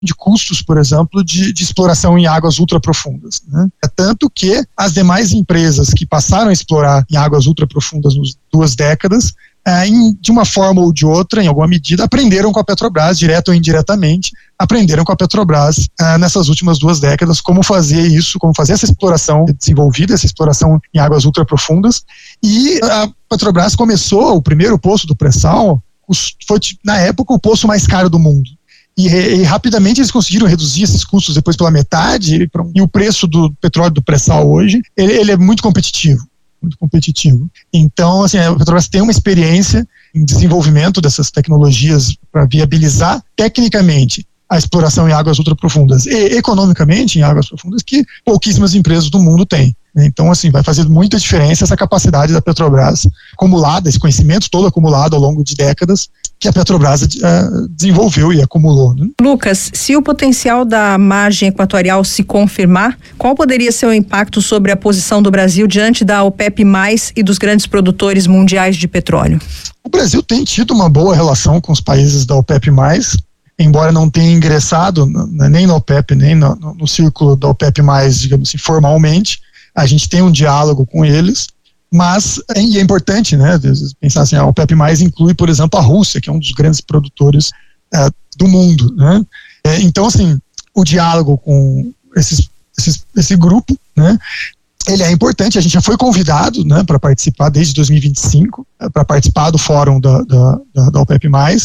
de custos, por exemplo, de exploração em águas ultraprofundas, né? É tanto que as demais empresas que passaram a explorar em águas ultraprofundas nas 2 décadas, de uma forma ou de outra, em alguma medida, aprenderam com a Petrobras, direto ou indiretamente, aprenderam com a Petrobras nessas últimas 2 décadas como fazer isso, como fazer essa exploração desenvolvida, essa exploração em águas ultraprofundas. E a Petrobras começou, o primeiro poço do pré-sal foi, na época, o poço mais caro do mundo. E rapidamente eles conseguiram reduzir esses custos depois pela metade, e o preço do petróleo do pré-sal hoje, ele é muito competitivo. Muito competitivo. Então, assim, a Petrobras tem uma experiência em desenvolvimento dessas tecnologias para viabilizar tecnicamente a exploração em águas ultraprofundas e economicamente em águas profundas que pouquíssimas empresas do mundo têm. Então, assim, vai fazer muita diferença essa capacidade da Petrobras acumulada, esse conhecimento todo acumulado ao longo de décadas que a Petrobras desenvolveu e acumulou, né? Lucas, se o potencial da margem equatorial se confirmar, qual poderia ser o impacto sobre a posição do Brasil diante da OPEP+, e dos grandes produtores mundiais de petróleo? O Brasil tem tido uma boa relação com os países da OPEP+, embora não tenha ingressado nem na OPEP, nem no círculo da OPEP+, digamos assim, formalmente. A gente tem um diálogo com eles, mas e é importante, né, pensar assim, a OPEP+ inclui, por exemplo, a Rússia, que é um dos grandes produtores do mundo, né? Então, assim, o diálogo com esse grupo, né, ele é importante. A gente já foi convidado, né, para participar desde 2025, para participar do fórum da OPEP+.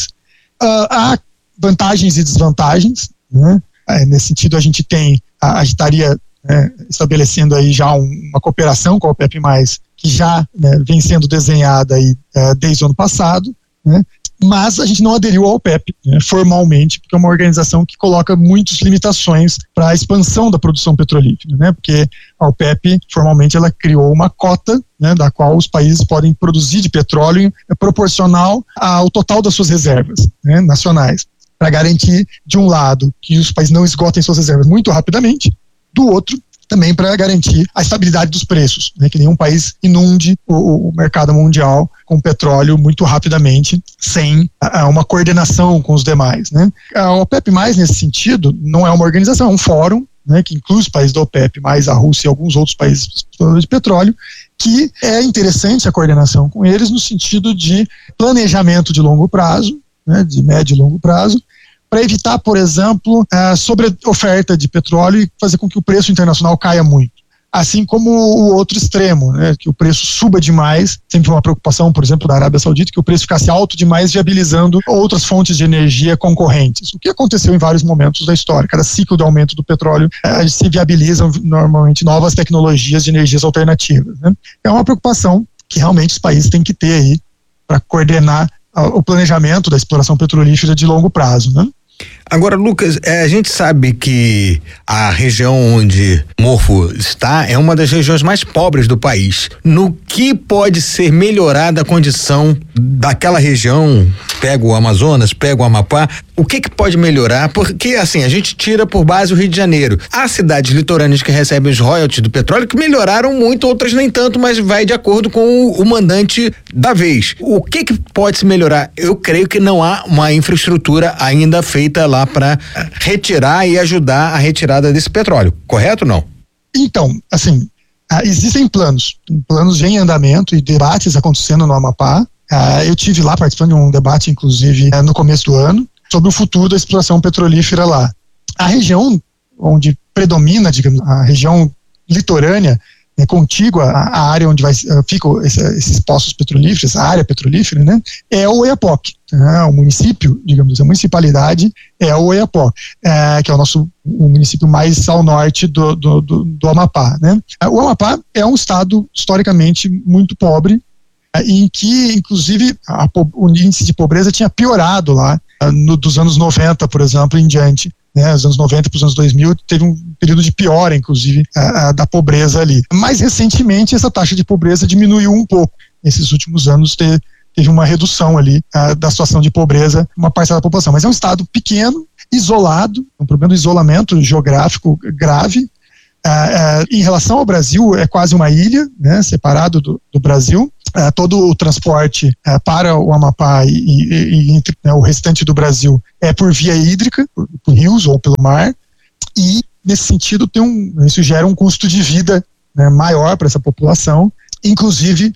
Há vantagens e desvantagens, né? Nesse sentido, a gente estaria estabelecendo aí já uma cooperação com a OPEP+, que já vem sendo desenhada aí, desde o ano passado, né? Mas a gente não aderiu ao OPEP, né, formalmente, porque é uma organização que coloca muitas limitações para a expansão da produção petrolífera, né? Porque a OPEP, formalmente, ela criou uma cota, né, da qual os países podem produzir de petróleo proporcional ao total das suas reservas, né, nacionais, para garantir, de um lado, que os países não esgotem suas reservas muito rapidamente, do outro, também para garantir a estabilidade dos preços, né, que nenhum país inunde o mercado mundial com petróleo muito rapidamente, sem uma coordenação com os demais, né. A OPEP+, nesse sentido, não é uma organização, é um fórum, né, que inclui os países da OPEP, mais a Rússia e alguns outros países de petróleo, que é interessante a coordenação com eles no sentido de planejamento de longo prazo, né, de médio e longo prazo, para evitar, por exemplo, a sobreoferta de petróleo e fazer com que o preço internacional caia muito. Assim como o outro extremo, né, que o preço suba demais, sempre uma preocupação, por exemplo, da Arábia Saudita, que o preço ficasse alto demais, viabilizando outras fontes de energia concorrentes, o que aconteceu em vários momentos da história. Cada ciclo de aumento do petróleo se viabilizam normalmente novas tecnologias de energias alternativas, né? É uma preocupação que realmente os países têm que ter aí para coordenar o planejamento da exploração petrolífera de longo prazo, né? Agora, Lucas, a gente sabe que a região onde Morfo está é uma das regiões mais pobres do país. No que pode ser melhorada a condição daquela região? Pega o Amazonas, pega o Amapá, o que pode melhorar? Porque, assim, a gente tira por base o Rio de Janeiro. Há cidades litorâneas que recebem os royalties do petróleo que melhoraram muito, outras nem tanto, mas vai de acordo com o mandante da vez. O que pode se melhorar? Eu creio que não há uma infraestrutura ainda feita lá para retirar e ajudar a retirada desse petróleo, correto ou não? Então, assim, existem planos em andamento e debates acontecendo no Amapá. Eu tive lá participando de um debate, inclusive, no começo do ano, sobre o futuro da exploração petrolífera lá. A região onde predomina, digamos, a região litorânea, contígua à área onde ficam esses poços petrolíferos, a área petrolífera, né, é o Oiapoque. O município, digamos, a municipalidade é o Oiapoque, que é o município mais ao norte do Amapá, né. O Amapá é um estado historicamente muito pobre, em que, inclusive, o índice de pobreza tinha piorado lá, dos anos 90, por exemplo, em diante. Né, os anos 90 para os anos 2000 teve um período de piora, inclusive, da pobreza ali. Mais recentemente, essa taxa de pobreza diminuiu um pouco. Nesses últimos anos teve uma redução ali da situação de pobreza, uma parcela da população. Mas é um estado pequeno, isolado, um problema do isolamento geográfico grave, Em relação ao Brasil, é quase uma ilha, né, separado do Brasil. Todo o transporte para o Amapá e o restante do Brasil é por via hídrica, por rios ou pelo mar, e nesse sentido isso gera um custo de vida, né, maior para essa população, inclusive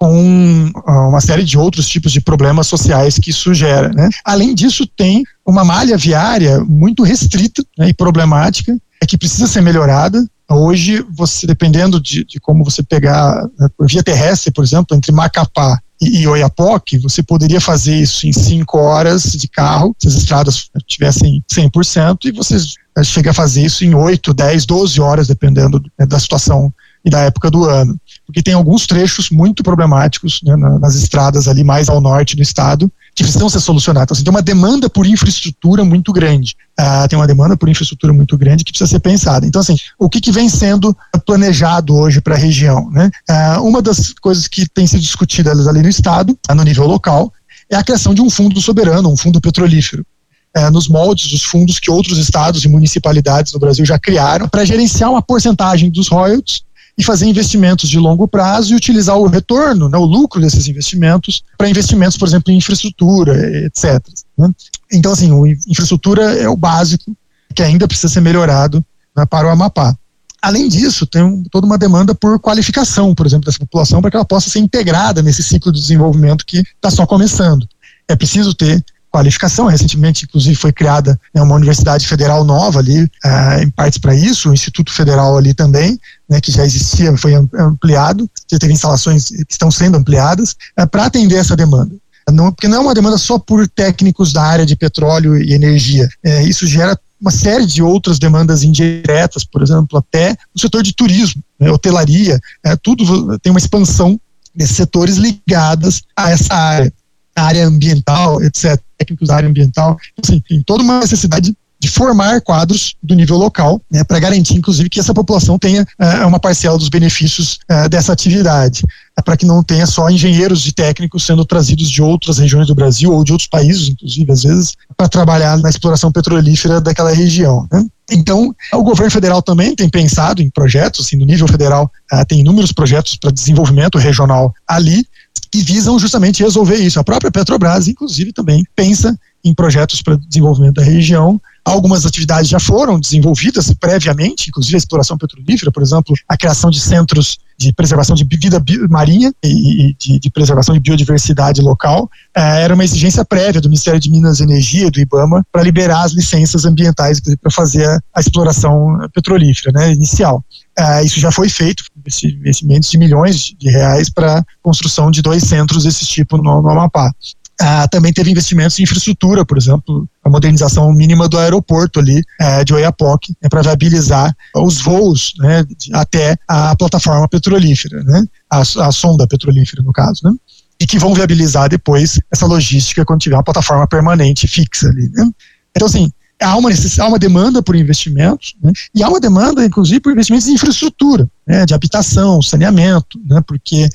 com uma série de outros tipos de problemas sociais que isso gera, né? Além disso, tem uma malha viária muito restrita, né, e problemática, que precisa ser melhorada. Hoje, você, dependendo de como você pegar, né, por via terrestre, por exemplo, entre Macapá e Oiapoque, você poderia fazer isso em 5 horas de carro, se as estradas tivessem 100%, e você chega a fazer isso em 8, 10, 12 horas, dependendo, né, da situação e da época do ano. Porque tem alguns trechos muito problemáticos, né, nas estradas ali mais ao norte do estado, que precisam ser solucionados. Então, tem uma demanda por infraestrutura muito grande. Tem uma demanda por infraestrutura muito grande que precisa ser pensada. Então, assim, o que vem sendo planejado hoje para a região, né? Uma das coisas que tem sido discutidas ali no estado, no nível local, é a criação de um fundo soberano, um fundo petrolífero. Nos moldes dos fundos que outros estados e municipalidades no Brasil já criaram, para gerenciar uma porcentagem dos royalties e fazer investimentos de longo prazo e utilizar o retorno, né, o lucro desses investimentos para investimentos, por exemplo, em infraestrutura, etc. Né? Então, assim, infraestrutura é o básico que ainda precisa ser melhorado, né, para o Amapá. Além disso, tem toda uma demanda por qualificação, por exemplo, dessa população, para que ela possa ser integrada nesse ciclo de desenvolvimento que está só começando. É preciso ter qualificação. Recentemente, inclusive, foi criada, né, uma universidade federal nova ali, em partes para isso, o Instituto Federal ali também, né, que já existia, foi ampliado, já teve instalações que estão sendo ampliadas, para atender essa demanda. Porque não é uma demanda só por técnicos da área de petróleo e energia. Isso gera uma série de outras demandas indiretas, por exemplo, até no setor de turismo, né, hotelaria, tudo tem uma expansão desses setores ligadas a essa área. A área ambiental, etc., técnicos da área ambiental. Assim, tem toda uma necessidade de formar quadros do nível local, né, para garantir, inclusive, que essa população tenha uma parcela dos benefícios dessa atividade, para que não tenha só engenheiros e técnicos sendo trazidos de outras regiões do Brasil ou de outros países, inclusive, às vezes, para trabalhar na exploração petrolífera daquela região, né? Então, o governo federal também tem pensado em projetos, assim, no nível federal tem inúmeros projetos para desenvolvimento regional ali, que visam justamente resolver isso. A própria Petrobras, inclusive, também pensa em projetos para desenvolvimento da região. Algumas atividades já foram desenvolvidas previamente, inclusive a exploração petrolífera, por exemplo, a criação de centros de preservação de vida marinha e de preservação de biodiversidade local. Era uma exigência prévia do Ministério de Minas e Energia, do IBAMA, para liberar as licenças ambientais para fazer a exploração petrolífera, né, inicial. Isso já foi feito, investimentos de milhões de reais para construção de 2 centros desse tipo no Amapá. Também teve investimentos em infraestrutura, por exemplo, a modernização mínima do aeroporto ali de Oiapoque, né, para viabilizar os voos, né, até a plataforma petrolífera, né, a sonda petrolífera no caso, né, e que vão viabilizar depois essa logística quando tiver uma plataforma permanente fixa ali, né. Então, assim, há uma demanda por investimentos, né, e há uma demanda, inclusive, por investimentos em infraestrutura, né, de habitação, saneamento, né, porque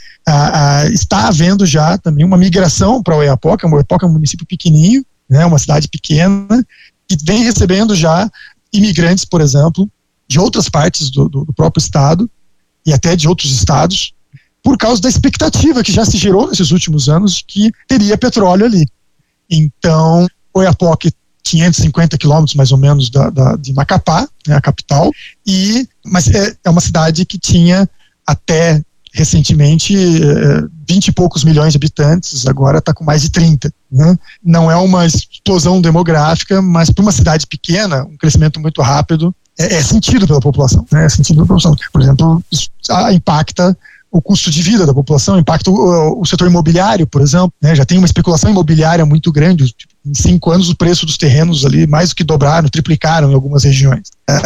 está havendo já também uma migração para Oiapoque. Oiapoque é um município pequenininho, né, uma cidade pequena, que vem recebendo já imigrantes, por exemplo, de outras partes do próprio estado e até de outros estados, por causa da expectativa que já se gerou nesses últimos anos de que teria petróleo ali. Então, Oiapoque, 550 quilômetros mais ou menos de Macapá, né, a capital, mas é uma cidade que tinha até recentemente 20 e poucos milhões de habitantes, agora está com mais de 30. Né? Não é uma explosão demográfica, mas para uma cidade pequena, um crescimento muito rápido é sentido pela população. Né? É sentido pela população. Por exemplo, isso impacta o custo de vida da população, impacta o setor imobiliário, por exemplo, né? Já tem uma especulação imobiliária muito grande. Em 5 anos o preço dos terrenos ali mais do que dobraram, triplicaram em algumas regiões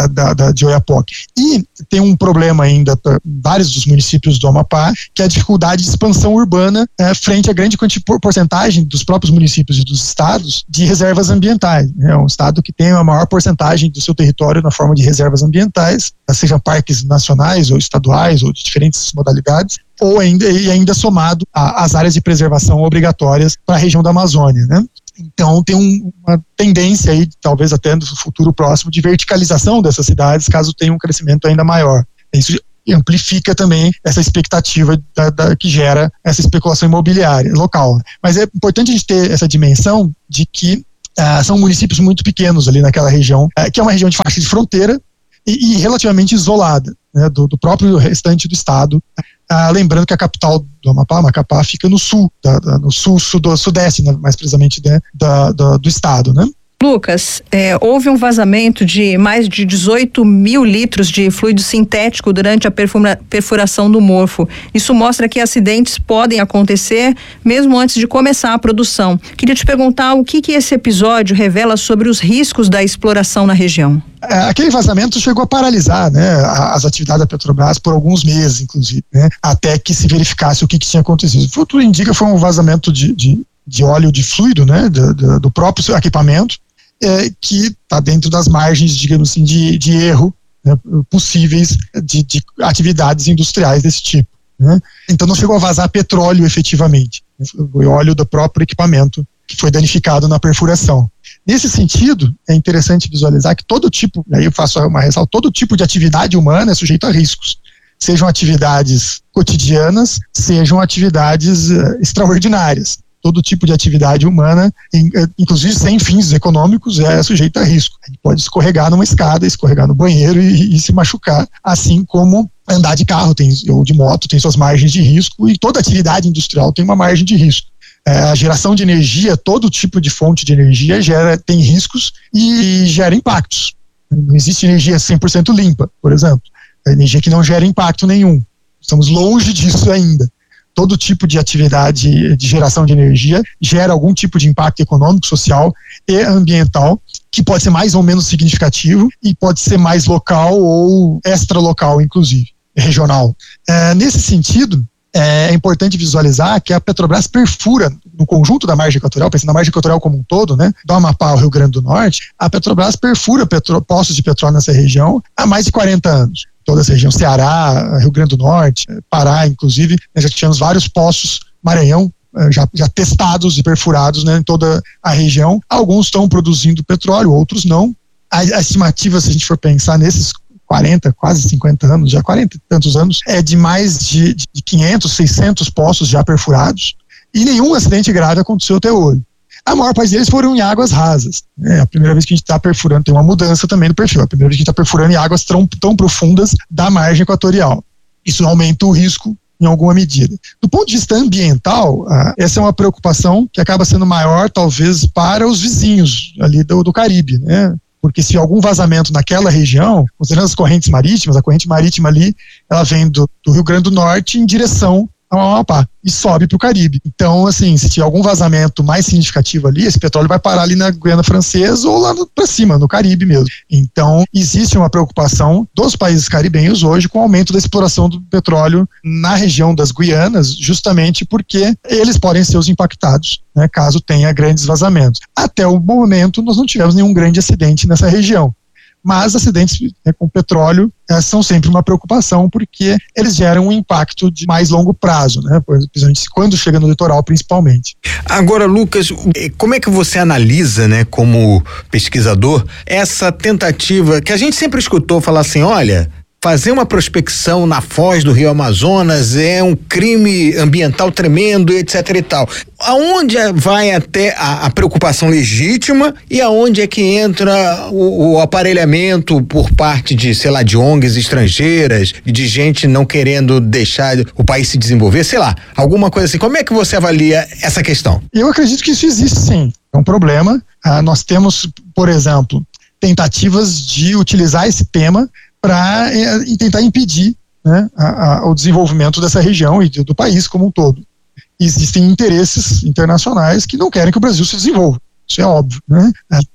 de Oiapoque. E tem um problema ainda para vários dos municípios do Amapá, que é a dificuldade de expansão urbana frente à grande porcentagem dos próprios municípios e dos estados de reservas ambientais. É um estado que tem a maior porcentagem do seu território na forma de reservas ambientais, seja parques nacionais ou estaduais ou de diferentes modalidades, ou ainda somado às áreas de preservação obrigatórias para a região da Amazônia, né? Então tem uma tendência aí, talvez até no futuro próximo, de verticalização dessas cidades, caso tenha um crescimento ainda maior. Isso amplifica também essa expectativa que gera essa especulação imobiliária local. Mas é importante a gente ter essa dimensão de que são municípios muito pequenos ali naquela região, que é uma região de faixa de fronteira e relativamente isolada, né, do próprio restante do estado. Lembrando que a capital do Amapá, Macapá, fica no sul, no sudeste, né, mais precisamente, né, do estado, né? Lucas, houve um vazamento de mais de 18 mil litros de fluido sintético durante a perfuração do Morfo. Isso mostra que acidentes podem acontecer mesmo antes de começar a produção. Queria te perguntar o que esse episódio revela sobre os riscos da exploração na região. Aquele vazamento chegou a paralisar, né, as atividades da Petrobras por alguns meses, inclusive, né, até que se verificasse o que tinha acontecido. O tudo indica que foi um vazamento de óleo de fluido, né, do próprio equipamento, que está dentro das margens, digamos assim, de erro, né, possíveis de atividades industriais desse tipo, né? Então não chegou a vazar petróleo efetivamente, né? Foi óleo do próprio equipamento que foi danificado na perfuração. Nesse sentido, é interessante visualizar que todo tipo, aí eu faço uma ressalva, todo tipo de atividade humana é sujeito a riscos. Sejam atividades cotidianas, sejam atividades extraordinárias. Todo tipo de atividade humana, inclusive sem fins econômicos, é sujeito a risco. A gente pode escorregar numa escada, escorregar no banheiro e se machucar, assim como andar de carro ou de moto tem suas margens de risco, e toda atividade industrial tem uma margem de risco. A geração de energia, todo tipo de fonte de energia tem riscos e gera impactos. Não existe energia 100% limpa, por exemplo. É energia que não gera impacto nenhum. Estamos longe disso ainda. Todo tipo de atividade de geração de energia gera algum tipo de impacto econômico, social e ambiental, que pode ser mais ou menos significativo e pode ser mais local ou extralocal, inclusive, regional. Nesse sentido, é importante visualizar que a Petrobras perfura no conjunto da margem equatorial, pensando na margem equatorial como um todo, né, do Amapá ao Rio Grande do Norte, a Petrobras perfura poços de petróleo nessa região há mais de 40 anos. Toda essa região, Ceará, Rio Grande do Norte, Pará, inclusive, nós já tivemos vários poços, Maranhão, já testados e perfurados, né, em toda a região. Alguns estão produzindo petróleo, outros não. A estimativa, se a gente for pensar nesses 40, quase 50 anos, já 40 e tantos anos, é de mais de 500, 600 poços já perfurados, e nenhum acidente grave aconteceu até hoje. A maior parte deles foram em águas rasas. É a primeira vez que a gente está perfurando, tem uma mudança também no perfil. É a primeira vez que a gente está perfurando em águas tão profundas da margem equatorial. Isso aumenta o risco em alguma medida. Do ponto de vista ambiental, essa é uma preocupação que acaba sendo maior, talvez, para os vizinhos ali do Caribe, né? Porque se algum vazamento naquela região, considerando as correntes marítimas, a corrente marítima ali, ela vem do Rio Grande do Norte em direção ao Amapá e sobe para o Caribe. Então, assim, se tiver algum vazamento mais significativo ali, esse petróleo vai parar ali na Guiana Francesa ou lá para cima, no Caribe mesmo. Então, existe uma preocupação dos países caribenhos hoje com o aumento da exploração do petróleo na região das Guianas, justamente porque eles podem ser os impactados, né, caso tenha grandes vazamentos. Até o momento, nós não tivemos nenhum grande acidente nessa região. Mas acidentes, né, com petróleo são sempre uma preocupação, porque eles geram um impacto de mais longo prazo, né, principalmente quando chega no litoral, principalmente. Agora, Lucas, como é que você analisa, né, como pesquisador, essa tentativa que a gente sempre escutou falar assim, olha, fazer uma prospecção na foz do Rio Amazonas é um crime ambiental tremendo, etc e tal. Aonde vai até a preocupação legítima e aonde é que entra o aparelhamento por parte de, sei lá, de ONGs estrangeiras, de gente não querendo deixar o país se desenvolver, sei lá, alguma coisa assim. Como é que você avalia essa questão? Eu acredito que isso existe, sim. É um problema. Nós temos, por exemplo, tentativas de utilizar esse tema para tentar impedir, né, o desenvolvimento dessa região e do país como um todo. Existem interesses internacionais que não querem que o Brasil se desenvolva. Isso é óbvio, né?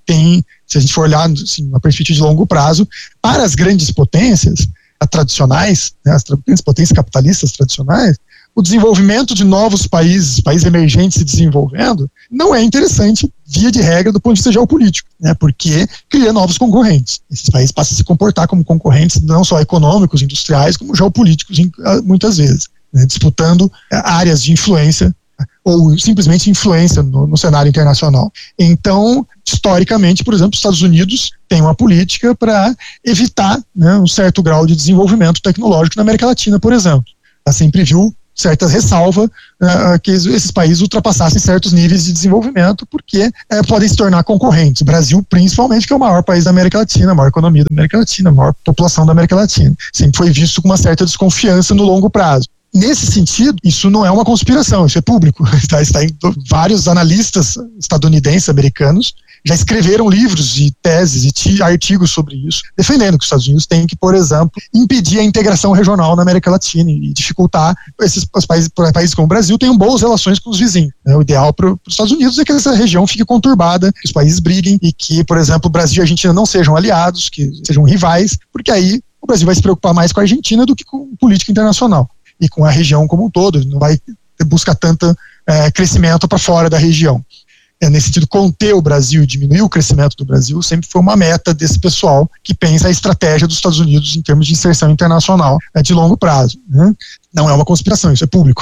Se a gente for olhar assim, uma perspectiva de longo prazo, para as grandes potências tradicionais, né, as grandes potências capitalistas tradicionais, o desenvolvimento de novos países emergentes se desenvolvendo, não é interessante, via de regra, do ponto de vista geopolítico, né? Porque cria novos concorrentes. Esses países passam a se comportar como concorrentes, não só econômicos, industriais, como geopolíticos, muitas vezes, né? Disputando áreas de influência ou simplesmente influência no cenário internacional. Então, historicamente, por exemplo, os Estados Unidos têm uma política para evitar, né, um certo grau de desenvolvimento tecnológico na América Latina, por exemplo. Ela sempre viu certa ressalva que esses países ultrapassassem certos níveis de desenvolvimento, porque podem se tornar concorrentes. O Brasil, principalmente, que é o maior país da América Latina, a maior economia da América Latina, a maior população da América Latina. Sempre foi visto com uma certa desconfiança no longo prazo. Nesse sentido, isso não é uma conspiração, isso é público. Está em vários analistas estadunidenses, americanos, já escreveram livros e teses e artigos sobre isso, defendendo que os Estados Unidos têm que, por exemplo, impedir a integração regional na América Latina e dificultar os países como o Brasil tenham boas relações com os vizinhos. O ideal para os Estados Unidos é que essa região fique conturbada, que os países briguem e que, por exemplo, o Brasil e a Argentina não sejam aliados, que sejam rivais, porque aí o Brasil vai se preocupar mais com a Argentina do que com política internacional e com a região como um todo, não vai buscar tanto crescimento para fora da região. Nesse sentido, conter o Brasil e diminuir o crescimento do Brasil sempre foi uma meta desse pessoal que pensa a estratégia dos Estados Unidos em termos de inserção internacional de longo prazo, né? Não é uma conspiração, isso é público.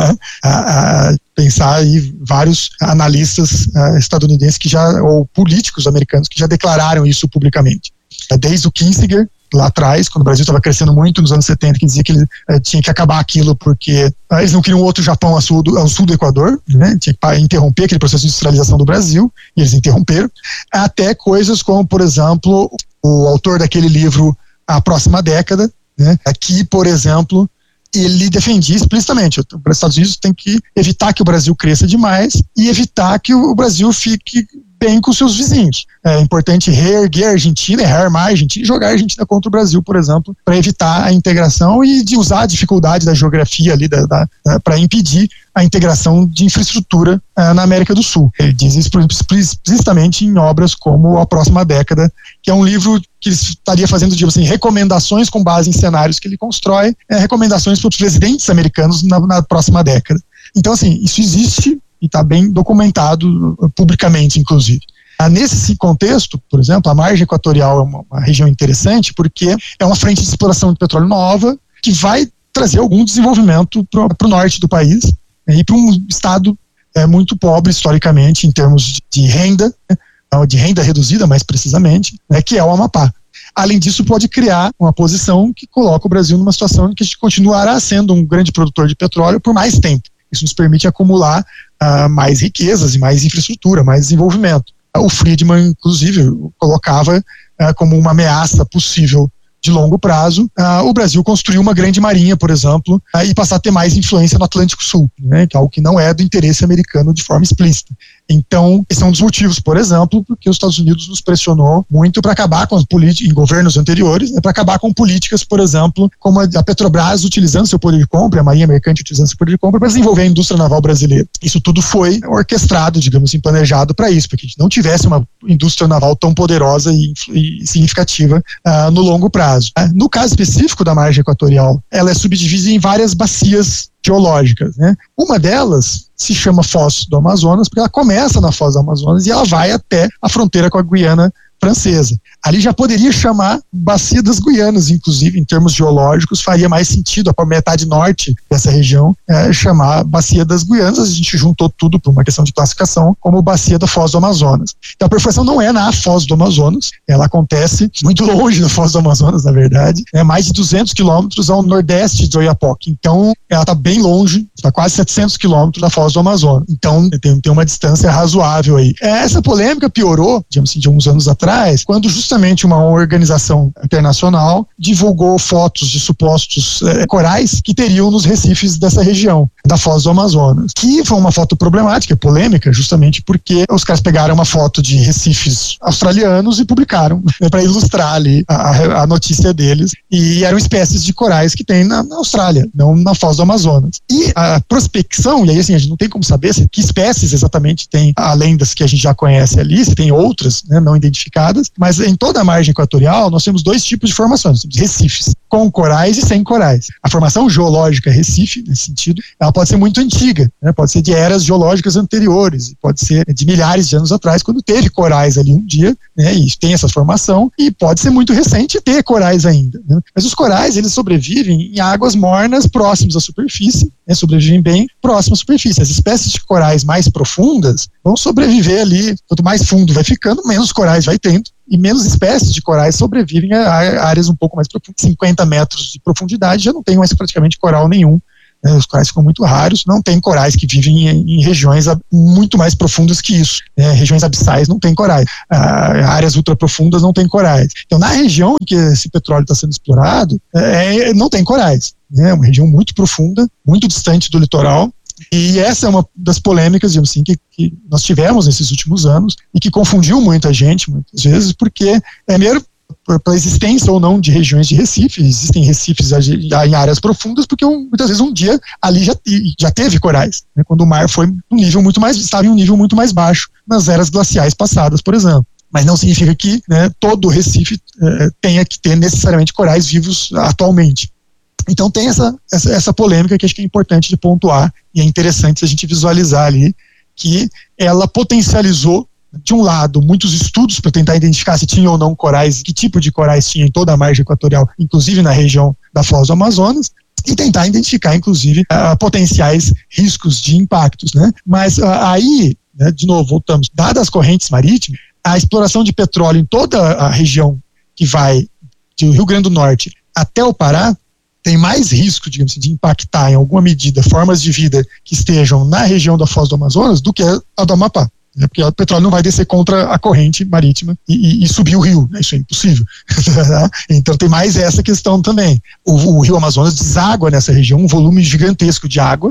Tá? Pensar aí vários analistas estadunidenses ou políticos americanos que já declararam isso publicamente. Desde o Kissinger, lá atrás, quando o Brasil estava crescendo muito nos anos 70, que dizia que ele tinha que acabar aquilo porque eles não queriam outro Japão ao sul do Equador, né? Tinha que interromper aquele processo de industrialização do Brasil, e eles interromperam, até coisas como, por exemplo, o autor daquele livro A Próxima Década, né? Aqui, por exemplo, ele defendia explicitamente, os Estados Unidos tem que evitar que o Brasil cresça demais e evitar que o Brasil fique bem com seus vizinhos. É importante reerguer a Argentina, rearmar a Argentina e jogar a Argentina contra o Brasil, por exemplo, para evitar a integração e de usar a dificuldade da geografia ali para impedir a integração de infraestrutura na América do Sul. Ele diz isso explicitamente em obras como A Próxima Década, que é um livro que ele estaria fazendo, tipo assim, recomendações com base em cenários que ele constrói, recomendações para os presidentes americanos na próxima década. Então, assim, isso existe e está bem documentado publicamente, inclusive. Nesse contexto, por exemplo, a margem equatorial é uma região interessante porque é uma frente de exploração de petróleo nova que vai trazer algum desenvolvimento para o norte do país, né, e para um estado muito pobre historicamente em termos de renda, né, de renda reduzida mais precisamente, né, que é o Amapá. Além disso, pode criar uma posição que coloca o Brasil numa situação em que a gente continuará sendo um grande produtor de petróleo por mais tempo. Isso nos permite acumular mais riquezas e mais infraestrutura, mais desenvolvimento. O Friedman, inclusive, colocava como uma ameaça possível de longo prazo, o Brasil construiu uma grande marinha, por exemplo, e passar a ter mais influência no Atlântico Sul, né, que é algo que não é do interesse americano de forma explícita. Então, esse é um dos motivos, por exemplo, porque os Estados Unidos nos pressionou muito para acabar com as políticas, em governos anteriores, né, para acabar com políticas, por exemplo, como a Petrobras utilizando seu poder de compra, a Marinha Mercante utilizando seu poder de compra para desenvolver a indústria naval brasileira. Isso tudo foi orquestrado, digamos assim, planejado para isso, para que a gente não tivesse uma indústria naval tão poderosa e significativa no longo prazo. No caso específico da margem equatorial, ela é subdividida em várias bacias geológicas, né? Uma delas se chama Foz do Amazonas, porque ela começa na Foz do Amazonas e ela vai até a fronteira com a Guiana Francesa. Ali já poderia chamar Bacia das Guianas, inclusive, em termos geológicos, faria mais sentido, a metade norte dessa região, chamar Bacia das Guianas. A gente juntou tudo por uma questão de classificação como Bacia da Foz do Amazonas. Então a perfuração não é na Foz do Amazonas, ela acontece muito longe da Foz do Amazonas, na verdade, mais de 200 quilômetros ao nordeste de Oiapoque. Então ela está bem longe, está quase 700 quilômetros da Foz do Amazonas. Então tem uma distância razoável aí. Essa polêmica piorou, digamos assim, de uns anos atrás, quando justamente uma organização internacional divulgou fotos de supostos corais que teriam nos recifes dessa região, da Foz do Amazonas, que foi uma foto problemática, polêmica, justamente porque os caras pegaram uma foto de recifes australianos e publicaram, né, para ilustrar ali a notícia deles, e eram espécies de corais que tem na Austrália, não na Foz do Amazonas. E a prospecção, e aí assim, a gente não tem como saber que espécies exatamente tem, além das que a gente já conhece ali, se tem outras, né, não identificadas, mas em toda a margem equatorial nós temos dois tipos de formações, recifes, com corais e sem corais. A formação geológica recife, nesse sentido, ela pode ser muito antiga, né? Pode ser de eras geológicas anteriores, pode ser de milhares de anos atrás, quando teve corais ali um dia, né? E tem essa formação, e pode ser muito recente ter corais ainda, né? Mas os corais, eles sobrevivem em águas mornas próximas à superfície, né? Sobrevivem bem próximos à superfície. As espécies de corais mais profundas vão sobreviver ali, quanto mais fundo vai ficando, menos corais vai tendo, e menos espécies de corais sobrevivem a áreas um pouco mais profundas. 50 metros de profundidade já não tem mais praticamente coral nenhum. Os corais ficam muito raros, não tem corais que vivem em regiões muito mais profundas que isso. Regiões abissais não tem corais, áreas ultraprofundas não tem corais. Então, na região em que esse petróleo está sendo explorado, não tem corais. É uma região muito profunda, muito distante do litoral, e essa é uma das polêmicas, digamos assim, que nós tivemos nesses últimos anos e que confundiu muita gente, muitas vezes, porque, primeiro, pela existência ou não de regiões de recife, existem recifes em áreas profundas, porque muitas vezes um dia ali já teve corais, né, quando o mar foi estava em um nível muito mais baixo nas eras glaciais passadas, por exemplo. Mas não significa que, né, todo o recife tenha que ter necessariamente corais vivos atualmente. Então tem essa polêmica que acho que é importante de pontuar, e é interessante a gente visualizar ali que ela potencializou, de um lado, muitos estudos para tentar identificar se tinha ou não corais, que tipo de corais tinha em toda a margem equatorial, inclusive na região da Foz do Amazonas, e tentar identificar, inclusive, potenciais riscos de impactos, né? Mas aí, né, de novo, voltamos, dadas as correntes marítimas, a exploração de petróleo em toda a região que vai do Rio Grande do Norte até o Pará tem mais risco, digamos assim, de impactar em alguma medida formas de vida que estejam na região da Foz do Amazonas do que a do Amapá. Porque o petróleo não vai descer contra a corrente marítima e subir o rio, né? Isso é impossível. Então tem mais essa questão também. O rio Amazonas deságua nessa região um volume gigantesco de água,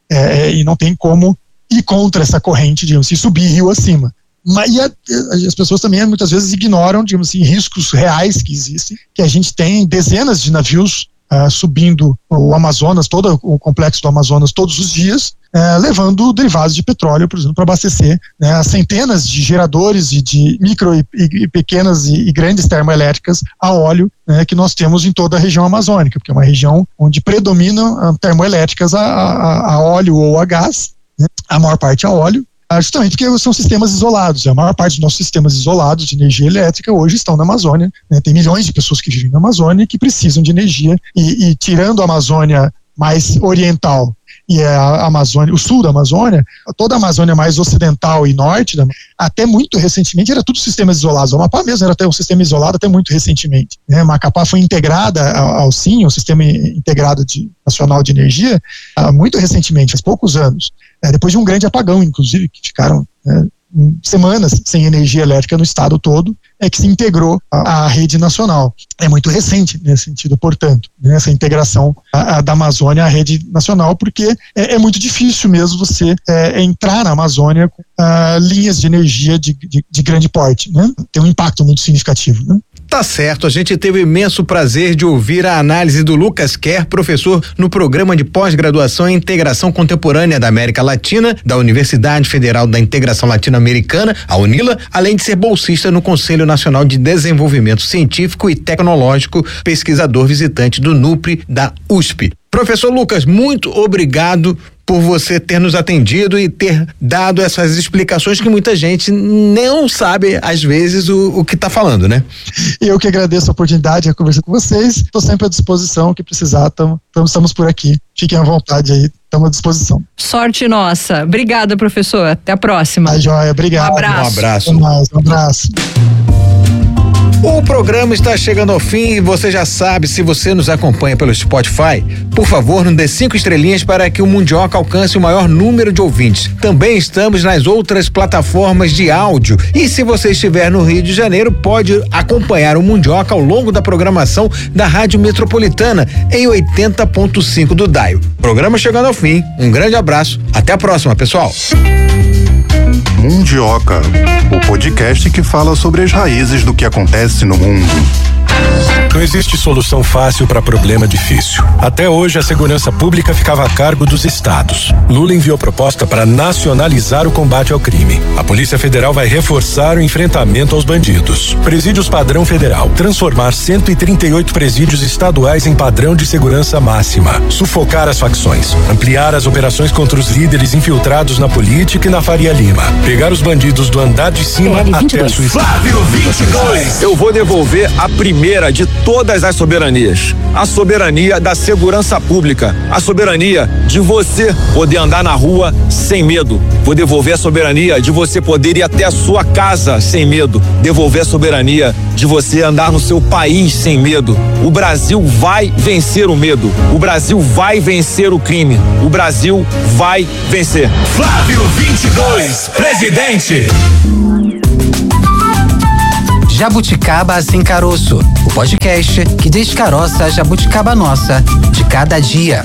e não tem como ir contra essa corrente, digamos assim, subir rio acima. Mas as pessoas também muitas vezes ignoram, digamos assim, riscos reais que existem, que a gente tem dezenas de navios subindo o Amazonas, todo o complexo do Amazonas todos os dias, levando derivados de petróleo, por exemplo, para abastecer, né, as centenas de geradores e de micro e pequenas e grandes termoelétricas a óleo, né, que nós temos em toda a região amazônica, porque é uma região onde predominam termoelétricas a óleo ou a gás, né, a maior parte a óleo, justamente porque são sistemas isolados. A maior parte dos nossos sistemas isolados de energia elétrica hoje estão na Amazônia, né? Tem milhões de pessoas que vivem na Amazônia que precisam de energia, e tirando a Amazônia mais oriental e a Amazônia, o sul da Amazônia, toda a Amazônia mais ocidental e norte, até muito recentemente era tudo sistemas isolados. O Amapá mesmo era até um sistema isolado até muito recentemente, né? Macapá foi integrada ao SIN, o Sistema Integrado Nacional de Energia, muito recentemente, faz poucos anos, depois de um grande apagão, inclusive, que ficaram semanas sem energia elétrica no estado todo, que se integrou à rede nacional. É muito recente nesse sentido, portanto, né, essa integração da Amazônia à rede nacional, porque é muito difícil mesmo você entrar na Amazônia com linhas de energia de grande porte, né? Tem um impacto muito significativo, né? Tá certo, a gente teve o imenso prazer de ouvir a análise do Lucas Kerr, professor no Programa de Pós-Graduação em Integração Contemporânea da América Latina, da Universidade Federal da Integração Latino-Americana, a UNILA, além de ser bolsista no Conselho Nacional de Desenvolvimento Científico e Tecnológico, pesquisador visitante do NUPRE da USP. Professor Lucas, muito obrigado por você ter nos atendido e ter dado essas explicações que muita gente não sabe, às vezes, o que está falando, né? Eu que agradeço a oportunidade de conversar com vocês. Estou sempre à disposição, o que precisar, estamos por aqui. Fiquem à vontade aí, estamos à disposição. Sorte nossa. Obrigada, professor. Até a próxima. Tá joia, obrigado. Um abraço. Um abraço. O programa está chegando ao fim e você já sabe, se você nos acompanha pelo Spotify, por favor, nos dê 5 estrelinhas para que o Mundioca alcance o maior número de ouvintes. Também estamos nas outras plataformas de áudio e se você estiver no Rio de Janeiro, pode acompanhar o Mundioca ao longo da programação da Rádio Metropolitana em 80.5 do Dial. Programa chegando ao fim, um grande abraço, até a próxima, pessoal. Mundioca, o podcast que fala sobre as raízes do que acontece no mundo. Não existe solução fácil para problema difícil. Até hoje, a segurança pública ficava a cargo dos estados. Lula enviou proposta para nacionalizar o combate ao crime. A Polícia Federal vai reforçar o enfrentamento aos bandidos. Presídios padrão federal. Transformar 138 presídios estaduais em padrão de segurança máxima. Sufocar as facções. Ampliar as operações contra os líderes infiltrados na política e na Faria Lima. Pegar os bandidos do andar de cima até a sua... Flávio 22. Eu vou devolver a primeira de todas as soberanias. A soberania da segurança pública. A soberania de você poder andar na rua sem medo. Vou devolver a soberania de você poder ir até a sua casa sem medo. Devolver a soberania de você andar no seu país sem medo. O Brasil vai vencer o medo. O Brasil vai vencer o crime. O Brasil vai vencer. Flávio 22, presidente. Jabuticaba Sem Caroço, o podcast que descaroça a jabuticaba nossa de cada dia.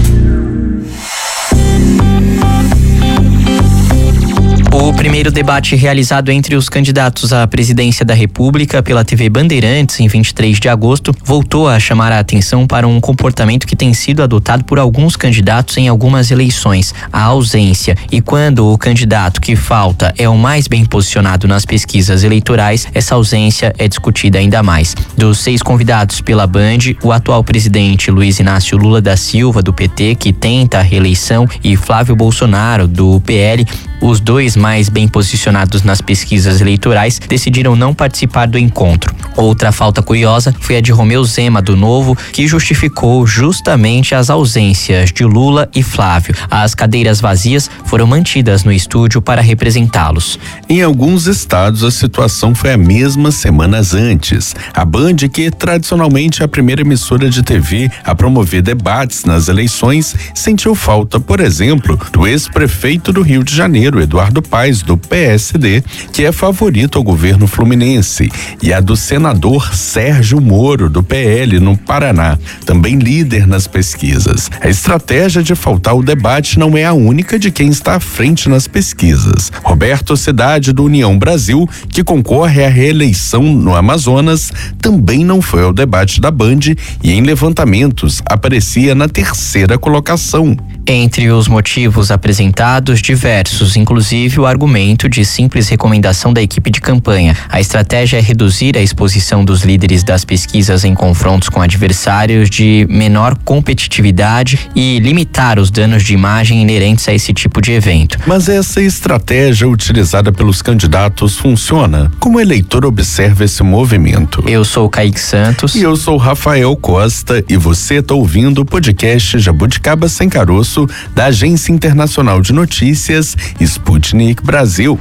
O primeiro debate realizado entre os candidatos à presidência da República pela TV Bandeirantes em 23 de agosto voltou a chamar a atenção para um comportamento que tem sido adotado por alguns candidatos em algumas eleições, a ausência. E quando o candidato que falta é o mais bem posicionado nas pesquisas eleitorais, essa ausência é discutida ainda mais. Dos 6 convidados pela Band, o atual presidente Luiz Inácio Lula da Silva, do PT, que tenta a reeleição, e Flávio Bolsonaro, do PL, os dois mais bem posicionados nas pesquisas eleitorais, decidiram não participar do encontro. Outra falta curiosa foi a de Romeu Zema, do Novo, que justificou justamente as ausências de Lula e Flávio. As cadeiras vazias foram mantidas no estúdio para representá-los. Em alguns estados, a situação foi a mesma semanas antes. A Band, que tradicionalmente é a primeira emissora de TV a promover debates nas eleições, sentiu falta, por exemplo, do ex-prefeito do Rio de Janeiro, Eduardo Paes, do PSD, que é favorito ao governo fluminense, e a do senador Sérgio Moro, do PL, no Paraná, também líder nas pesquisas. A estratégia de faltar o debate não é a única de quem está à frente nas pesquisas. Roberto Cidade, do União Brasil, que concorre à reeleição no Amazonas, também não foi ao debate da Band e em levantamentos aparecia na 3ª colocação. Entre os motivos apresentados, diversos, inclusive o argumento de simples recomendação da equipe de campanha. A estratégia é reduzir a exposição dos líderes das pesquisas em confrontos com adversários de menor competitividade e limitar os danos de imagem inerentes a esse tipo de evento. Mas essa estratégia utilizada pelos candidatos funciona? Como eleitor observa esse movimento? Eu sou o Kaique Santos. E eu sou o Rafael Costa, e você está ouvindo o podcast Jabuticaba Sem Caroço, da Agência Internacional de Notícias Sputnik Brasil.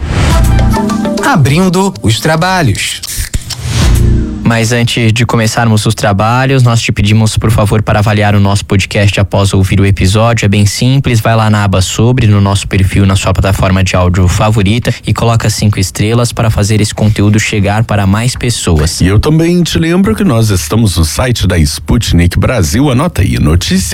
Abrindo os trabalhos. Mas antes de começarmos os trabalhos, nós te pedimos, por favor, para avaliar o nosso podcast após ouvir o episódio. É bem simples, vai lá na aba Sobre, no nosso perfil, na sua plataforma de áudio favorita, e coloca 5 estrelas para fazer esse conteúdo chegar para mais pessoas. E eu também te lembro que nós estamos no site da Sputnik Brasil, anota aí,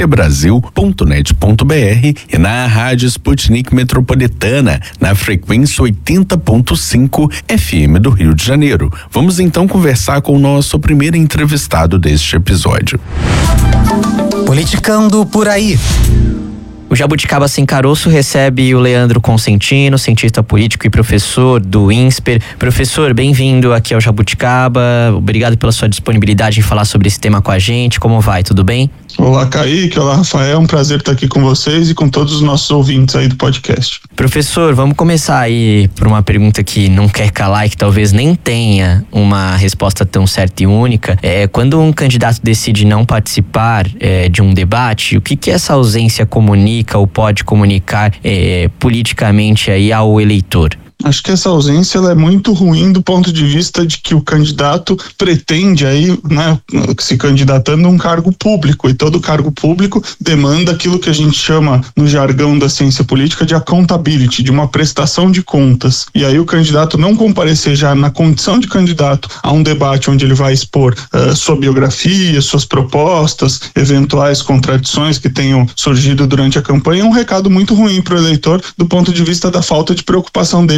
noticiabrasil.net.br, e na Rádio Sputnik Metropolitana, na frequência 80.5 FM do Rio de Janeiro. Vamos então conversar com o nosso primeiro entrevistado deste episódio. Politicando por aí. O Jabuticaba Sem Caroço recebe o Leandro Consentino, cientista político e professor do INSPER. Professor, bem-vindo aqui ao Jabuticaba. Obrigado pela sua disponibilidade em falar sobre esse tema com a gente. Como vai? Tudo bem? Olá, Kaique. Olá, Rafael. É um prazer estar aqui com vocês e com todos os nossos ouvintes aí do podcast. Professor, vamos começar aí por uma pergunta que não quer calar e que talvez nem tenha uma resposta tão certa e única. Quando um candidato decide não participar de um debate, o que essa ausência comunica ou pode comunicar politicamente aí ao eleitor? Acho que essa ausência ela é muito ruim do ponto de vista de que o candidato pretende aí, né, se candidatando a um cargo público, e todo cargo público demanda aquilo que a gente chama no jargão da ciência política de accountability, de uma prestação de contas. E aí o candidato não comparecer já na condição de candidato a um debate onde ele vai expor sua biografia, suas propostas, eventuais contradições que tenham surgido durante a campanha, é um recado muito ruim para o eleitor do ponto de vista da falta de preocupação dele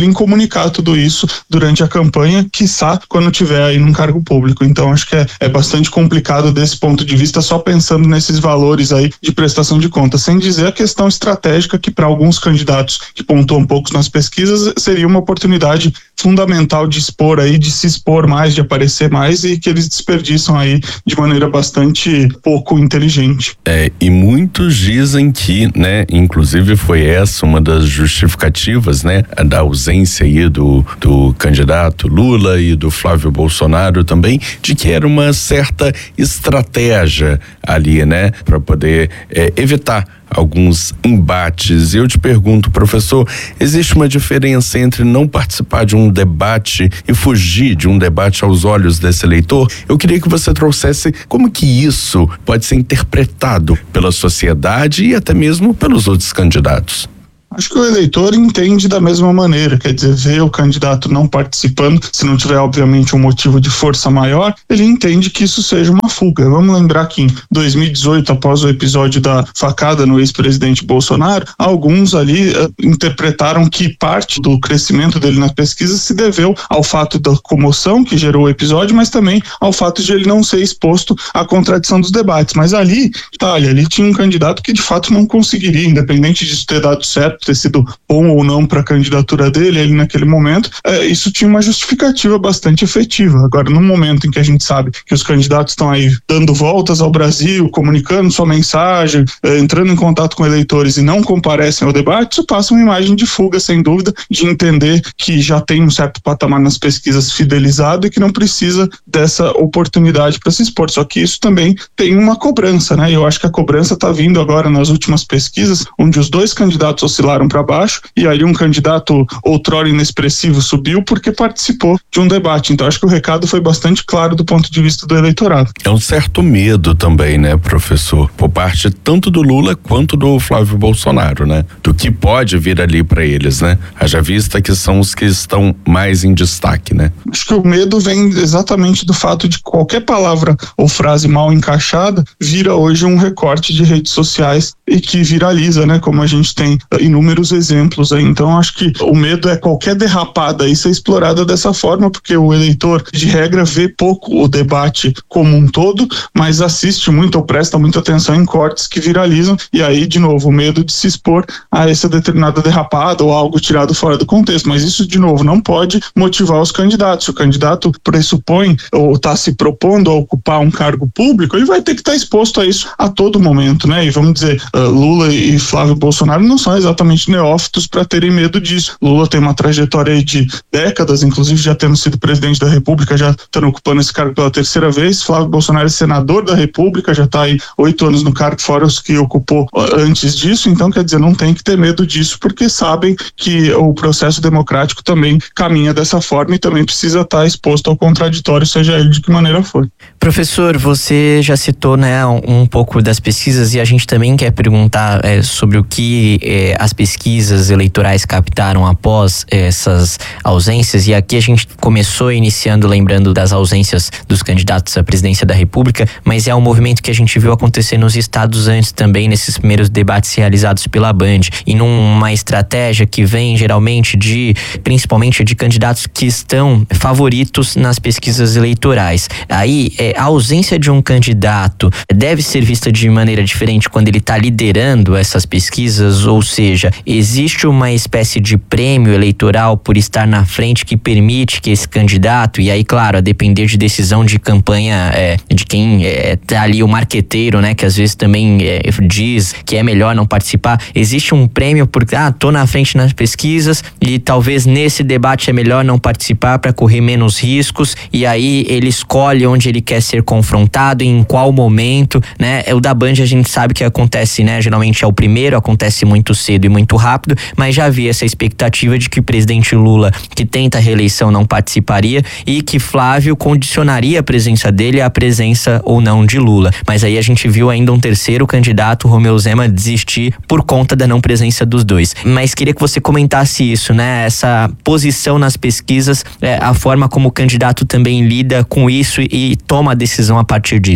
nem comunicar tudo isso durante a campanha, quiçá quando tiver aí num cargo público. Então acho que é bastante complicado desse ponto de vista, só pensando nesses valores aí de prestação de contas, sem dizer a questão estratégica que para alguns candidatos que pontuam poucos nas pesquisas seria uma oportunidade fundamental de expor aí, de se expor mais, de aparecer mais, e que eles desperdiçam aí de maneira bastante pouco inteligente. E muitos dizem que, né, inclusive foi essa uma das justificativas, né, da ausência aí do candidato Lula e do Flávio Bolsonaro também, de que era uma certa estratégia ali, né, para poder evitar alguns embates. Eu te pergunto, professor, existe uma diferença entre não participar de um debate e fugir de um debate aos olhos desse eleitor? Eu queria que você trouxesse como que isso pode ser interpretado pela sociedade e até mesmo pelos outros candidatos. Acho que o eleitor entende da mesma maneira, quer dizer, ver o candidato não participando, se não tiver obviamente um motivo de força maior, ele entende que isso seja uma fuga. Vamos lembrar que em 2018, após o episódio da facada no ex-presidente Bolsonaro, alguns ali interpretaram que parte do crescimento dele nas pesquisas se deveu ao fato da comoção que gerou o episódio, mas também ao fato de ele não ser exposto à contradição dos debates. Mas ali tinha um candidato que de fato não conseguiria, independente disso ter dado certo, ter sido bom ou não para a candidatura dele ali naquele momento, isso tinha uma justificativa bastante efetiva. Agora, no momento em que a gente sabe que os candidatos estão aí dando voltas ao Brasil, comunicando sua mensagem, entrando em contato com eleitores e não comparecem ao debate, isso passa uma imagem de fuga, sem dúvida, de entender que já tem um certo patamar nas pesquisas fidelizado e que não precisa dessa oportunidade para se expor. Só que isso também tem uma cobrança, né? Eu acho que a cobrança está vindo agora nas últimas pesquisas, onde os dois candidatos oscilaram para baixo, e aí um candidato outrora inexpressivo subiu porque participou de um debate. Então acho que o recado foi bastante claro do ponto de vista do eleitorado. É um certo medo também, né, professor, por parte tanto do Lula quanto do Flávio Bolsonaro, né, do que pode vir ali para eles, né, haja vista que são os que estão mais em destaque, né. Acho que o medo vem exatamente do fato de qualquer palavra ou frase mal encaixada vira hoje um recorte de redes sociais e que viraliza, né, como a gente tem inúmeros exemplos aí. Então acho que o medo é qualquer derrapada aí ser explorada dessa forma, porque o eleitor de regra vê pouco o debate como um todo, mas assiste muito ou presta muita atenção em cortes que viralizam, e aí de novo o medo de se expor a essa determinada derrapada ou algo tirado fora do contexto. Mas isso de novo não pode motivar os candidatos. Se o candidato pressupõe ou está se propondo a ocupar um cargo público, ele vai ter que estar exposto a isso a todo momento, né? E vamos dizer, Lula e Flávio Bolsonaro não são exatamente neófitos para terem medo disso. Lula tem uma trajetória aí de décadas, inclusive já tendo sido presidente da República, já estando ocupando esse cargo pela terceira vez. Flávio Bolsonaro é senador da República, já está aí 8 anos no cargo, fora os que ocupou antes disso. Então, quer dizer, não tem que ter medo disso, porque sabem que o processo democrático também caminha dessa forma e também precisa estar exposto ao contraditório, seja ele de que maneira for. Professor, você já citou, né, um pouco das pesquisas, e a gente também quer perguntar sobre o que as pesquisas eleitorais captaram após essas ausências, e aqui a gente começou iniciando lembrando das ausências dos candidatos à presidência da República, mas é um movimento que a gente viu acontecer nos estados antes também, nesses primeiros debates realizados pela Band, e numa estratégia que vem geralmente principalmente de candidatos que estão favoritos nas pesquisas eleitorais. Aí, a ausência de um candidato deve ser vista de maneira diferente quando ele está liderando essas pesquisas, ou seja, existe uma espécie de prêmio eleitoral por estar na frente que permite que esse candidato, e aí claro, a depender de decisão de campanha de quem tá ali o marqueteiro, né, que às vezes também diz que é melhor não participar, existe um prêmio porque tô na frente nas pesquisas e talvez nesse debate é melhor não participar para correr menos riscos, e aí ele escolhe onde ele quer ser confrontado, em qual momento, né? O da Band a gente sabe que acontece, né? Geralmente é o primeiro, acontece muito cedo e muito rápido, mas já havia essa expectativa de que o presidente Lula, que tenta a reeleição, não participaria e que Flávio condicionaria a presença dele à presença ou não de Lula. Mas aí a gente viu ainda um terceiro candidato, Romeu Zema, desistir por conta da não presença dos dois. Mas queria que você comentasse isso, né? Essa posição nas pesquisas, a forma como o candidato também lida com isso e toma a decisão a partir disso.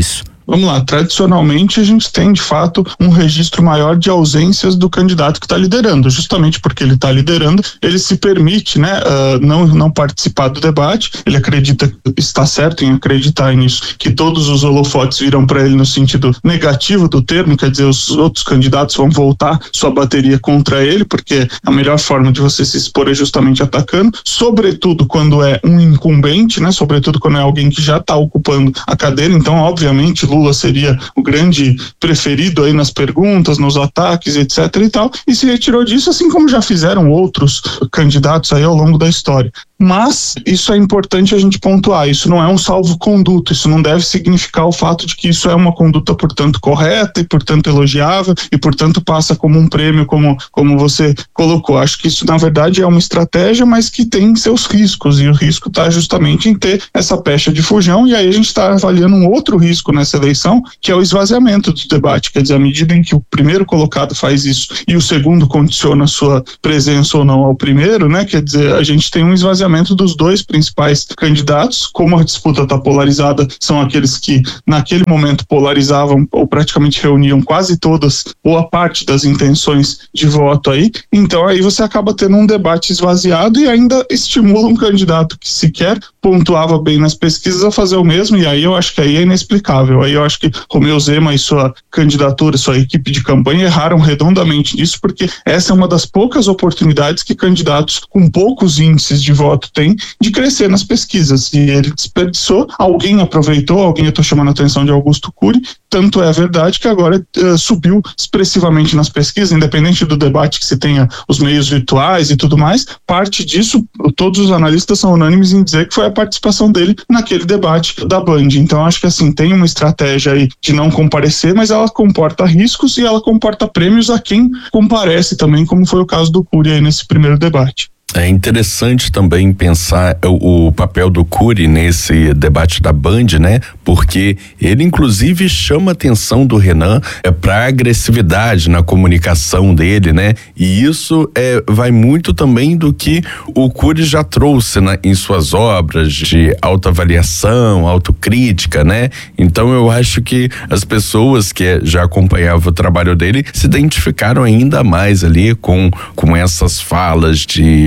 Vamos lá, tradicionalmente a gente tem de fato um registro maior de ausências do candidato que está liderando, justamente porque ele está liderando, ele se permite, né, não participar do debate, ele acredita, está certo em acreditar nisso, que todos os holofotes viram para ele no sentido negativo do termo, quer dizer, os outros candidatos vão voltar sua bateria contra ele, porque a melhor forma de você se expor é justamente atacando, sobretudo quando é um incumbente, né, sobretudo quando é alguém que já está ocupando a cadeira. Então obviamente Lula seria o grande preferido aí nas perguntas, nos ataques, etc e tal, e se retirou disso, assim como já fizeram outros candidatos aí ao longo da história. Mas isso é importante a gente pontuar, isso não é um salvo-conduto, isso não deve significar o fato de que isso é uma conduta, portanto, correta e, portanto, elogiável e, portanto, passa como um prêmio, como você colocou. Acho que isso, na verdade, é uma estratégia, mas que tem seus riscos, e o risco está justamente em ter essa pecha de fujão, e aí a gente está avaliando um outro risco nessa eleição, que é o esvaziamento do debate, quer dizer, à medida em que o primeiro colocado faz isso e o segundo condiciona a sua presença ou não ao primeiro, né, quer dizer, a gente tem um esvaziamento dos dois principais candidatos. Como a disputa está polarizada, são aqueles que naquele momento polarizavam ou praticamente reuniam quase todas ou a parte das intenções de voto aí, então aí você acaba tendo um debate esvaziado e ainda estimula um candidato que sequer pontuava bem nas pesquisas a fazer o mesmo, e aí eu acho que aí é inexplicável. Aí eu acho que Romeu Zema e sua candidatura, sua equipe de campanha erraram redondamente nisso, porque essa é uma das poucas oportunidades que candidatos com poucos índices de voto têm de crescer nas pesquisas, e ele desperdiçou, alguém aproveitou, eu estou chamando a atenção de Augusto Cury, tanto é verdade que agora subiu expressivamente nas pesquisas, independente do debate que se tenha os meios virtuais e tudo mais, parte disso, todos os analistas são unânimes em dizer que foi a participação dele naquele debate da Band. Então acho que assim, tem uma estratégia aí de não comparecer, mas ela comporta riscos e ela comporta prêmios a quem comparece também, como foi o caso do Cury aí nesse primeiro debate. É interessante também pensar o papel do Cury nesse debate da Band, né? Porque ele inclusive chama a atenção do Renan para agressividade na comunicação dele, né? E isso vai muito também do que o Cury já trouxe em suas obras de autoavaliação, autocrítica, né? Então eu acho que as pessoas que já acompanhavam o trabalho dele se identificaram ainda mais ali com essas falas de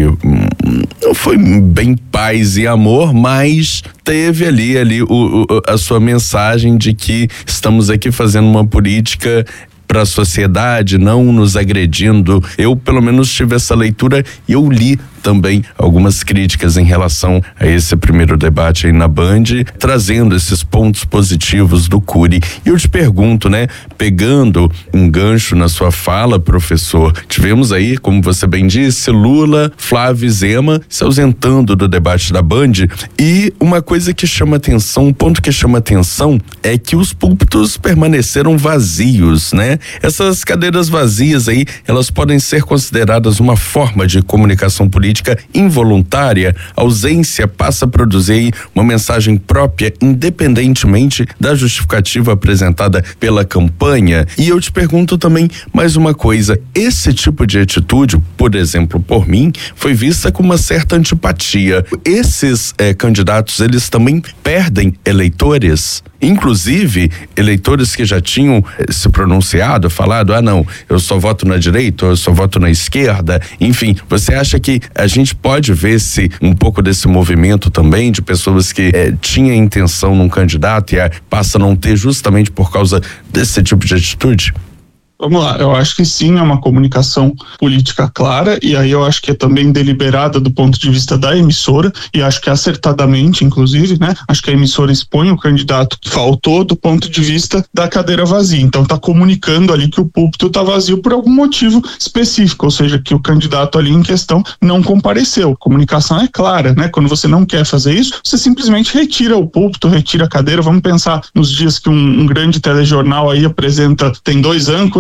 não foi bem paz e amor, mas teve ali a sua mensagem de que estamos aqui fazendo uma política para a sociedade, não nos agredindo. Eu pelo menos tive essa leitura e eu li também algumas críticas em relação a esse primeiro debate aí na Band, trazendo esses pontos positivos do Cury. E eu te pergunto, né, pegando um gancho na sua fala, professor, tivemos aí, como você bem disse, Lula, Flávio e Zema se ausentando do debate da Band, e uma coisa que chama atenção, um ponto que chama atenção é que os púlpitos permaneceram vazios, né? Essas cadeiras vazias aí, elas podem ser consideradas uma forma de comunicação política involuntária. A ausência passa a produzir aí uma mensagem própria, independentemente da justificativa apresentada pela campanha. E eu te pergunto também mais uma coisa: esse tipo de atitude, por exemplo, por mim, foi vista com uma certa antipatia. Esses candidatos, eles também perdem eleitores? Inclusive, eleitores que já tinham se pronunciado, falado, não, eu só voto na direita, eu só voto na esquerda, enfim, você acha que a gente pode ver um pouco desse movimento também de pessoas que tinham intenção num candidato e passa a não ter justamente por causa desse tipo de atitude? Vamos lá, eu acho que sim, é uma comunicação política clara, e aí eu acho que é também deliberada do ponto de vista da emissora, e acho que acertadamente, inclusive, né? Acho que a emissora expõe o candidato que faltou do ponto de vista da cadeira vazia, então tá comunicando ali que o púlpito tá vazio por algum motivo específico, ou seja, que o candidato ali em questão não compareceu. A comunicação é clara, né? Quando você não quer fazer isso, você simplesmente retira o púlpito, retira a cadeira. Vamos pensar nos dias que um grande telejornal aí apresenta, tem 2 âncoras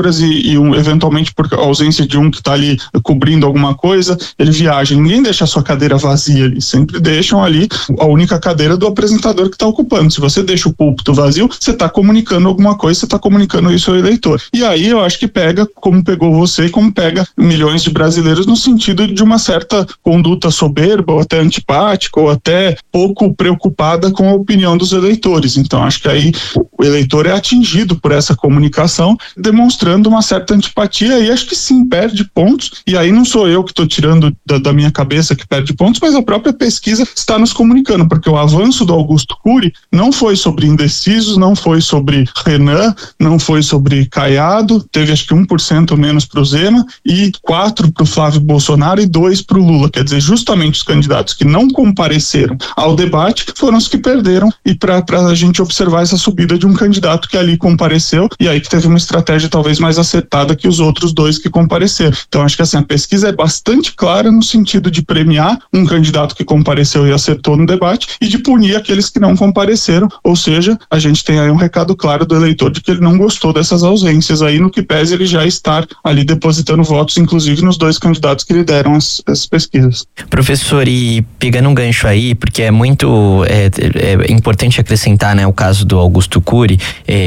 câmeras e eventualmente por ausência de um que está ali cobrindo alguma coisa, ele viaja. Ninguém deixa a sua cadeira vazia ali, sempre deixam ali a única cadeira do apresentador que está ocupando. Se você deixa o púlpito vazio, você está comunicando alguma coisa, você está comunicando isso ao eleitor. E aí eu acho que pega, como pegou você e como pega milhões de brasileiros, no sentido de uma certa conduta soberba ou até antipática ou até pouco preocupada com a opinião dos eleitores. Então acho que aí o eleitor é atingido por essa comunicação, demonstrando uma certa antipatia, e acho que sim, perde pontos. E aí não sou eu que estou tirando da minha cabeça que perde pontos, mas a própria pesquisa está nos comunicando, porque o avanço do Augusto Cury não foi sobre indecisos, não foi sobre Renan, não foi sobre Caiado, teve acho que 1% menos para o Zema e 4% para o Flávio Bolsonaro e 2% para o Lula. Quer dizer, justamente os candidatos que não compareceram ao debate foram os que perderam, e para a gente observar essa subida de um candidato que ali compareceu e aí que teve uma estratégia talvez mais acertada que os outros 2 que compareceram. Então acho que assim, a pesquisa é bastante clara no sentido de premiar um candidato que compareceu e acertou no debate e de punir aqueles que não compareceram, ou seja, a gente tem aí um recado claro do eleitor de que ele não gostou dessas ausências aí, no que pese ele já estar ali depositando votos, inclusive nos 2 candidatos que lideram as pesquisas. Professor, e pegando um gancho aí, porque é muito importante acrescentar, né, o caso do Augusto Cury,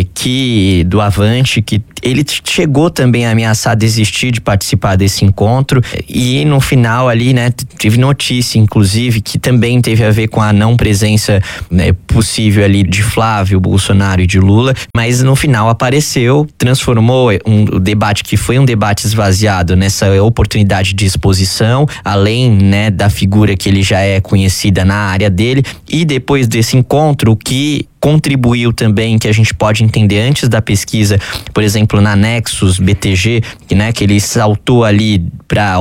que do Avante, que ele chegou também a ameaçar desistir de participar desse encontro, e no final ali, né, tive notícia, inclusive, que também teve a ver com a não presença, né, possível ali de Flávio Bolsonaro e de Lula, mas no final apareceu, transformou o debate que foi um debate esvaziado nessa oportunidade de exposição, além, né, da figura que ele já é conhecida na área dele, e depois desse encontro, o que contribuiu também, que a gente pode entender antes da pesquisa, por exemplo, na Nexus BTG, né, que ele saltou ali para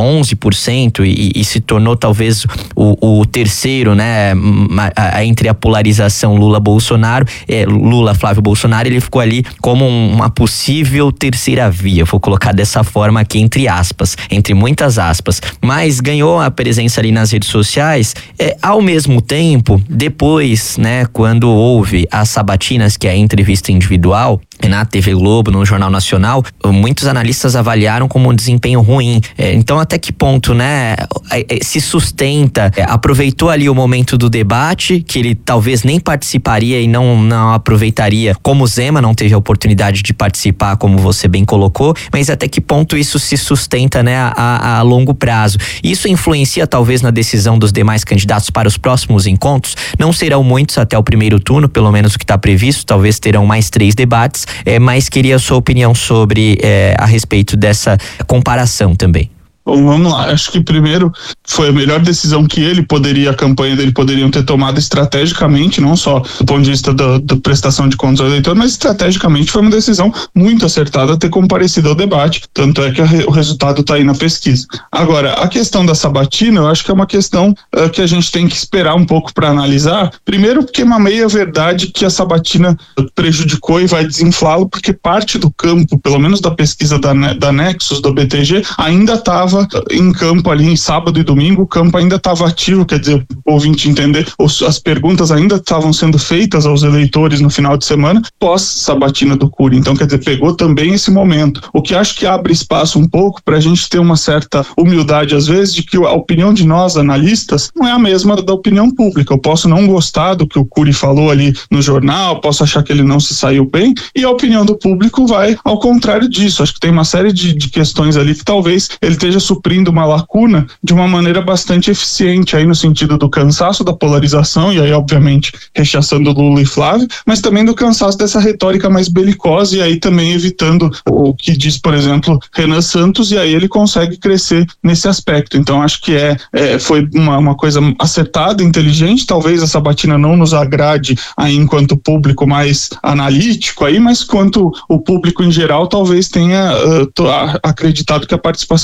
11% e se tornou talvez o terceiro, né, entre a polarização Lula-Bolsonaro, Lula-Flávio Bolsonaro, ele ficou ali como uma possível terceira via, vou colocar dessa forma aqui entre aspas, entre muitas aspas, mas ganhou a presença ali nas redes sociais, ao mesmo tempo, depois, né, quando houve as sabatinas, que é a entrevista individual na TV Globo, no Jornal Nacional, muitos analistas avaliaram como um desempenho ruim. Então, até que ponto, né, se sustenta, aproveitou ali o momento do debate, que ele talvez nem participaria e não aproveitaria, como o Zema não teve a oportunidade de participar, como você bem colocou, mas até que ponto isso se sustenta, né, a longo prazo. Isso influencia talvez na decisão dos demais candidatos para os próximos encontros? Não serão muitos até o primeiro turno, pelo menos o que está previsto, talvez terão mais 3 debates, mas queria a sua opinião sobre a respeito dessa comparação também. Bom, vamos lá. Acho que primeiro foi a melhor decisão que a campanha dele poderiam ter tomado estrategicamente, não só do ponto de vista da prestação de contas ao eleitor, mas estrategicamente foi uma decisão muito acertada ter comparecido ao debate, tanto é que o resultado está aí na pesquisa. Agora, a questão da sabatina, eu acho que é uma questão que a gente tem que esperar um pouco para analisar, primeiro porque é uma meia-verdade que a sabatina prejudicou e vai desinflá-lo, porque parte do campo, pelo menos da pesquisa da Nexus, do BTG, ainda estava em campo ali em sábado e domingo, o campo ainda estava ativo, quer dizer, o ouvinte entender, as perguntas ainda estavam sendo feitas aos eleitores no final de semana, pós-sabatina do Cury. Então, quer dizer, pegou também esse momento. O que acho que abre espaço um pouco para a gente ter uma certa humildade, às vezes, de que a opinião de nós, analistas, não é a mesma da opinião pública. Eu posso não gostar do que o Cury falou ali no jornal, posso achar que ele não se saiu bem, e a opinião do público vai ao contrário disso. Acho que tem uma série de questões ali que talvez ele esteja suprindo uma lacuna de uma maneira bastante eficiente aí no sentido do cansaço da polarização, e aí obviamente rechaçando Lula e Flávio, mas também do cansaço dessa retórica mais belicosa, e aí também evitando o que diz, por exemplo, Renan Santos, e aí ele consegue crescer nesse aspecto. Então acho que foi uma coisa acertada, inteligente. Talvez a sabatina não nos agrade aí enquanto público mais analítico aí, mas quanto o público em geral talvez tenha acreditado que a participação dele foi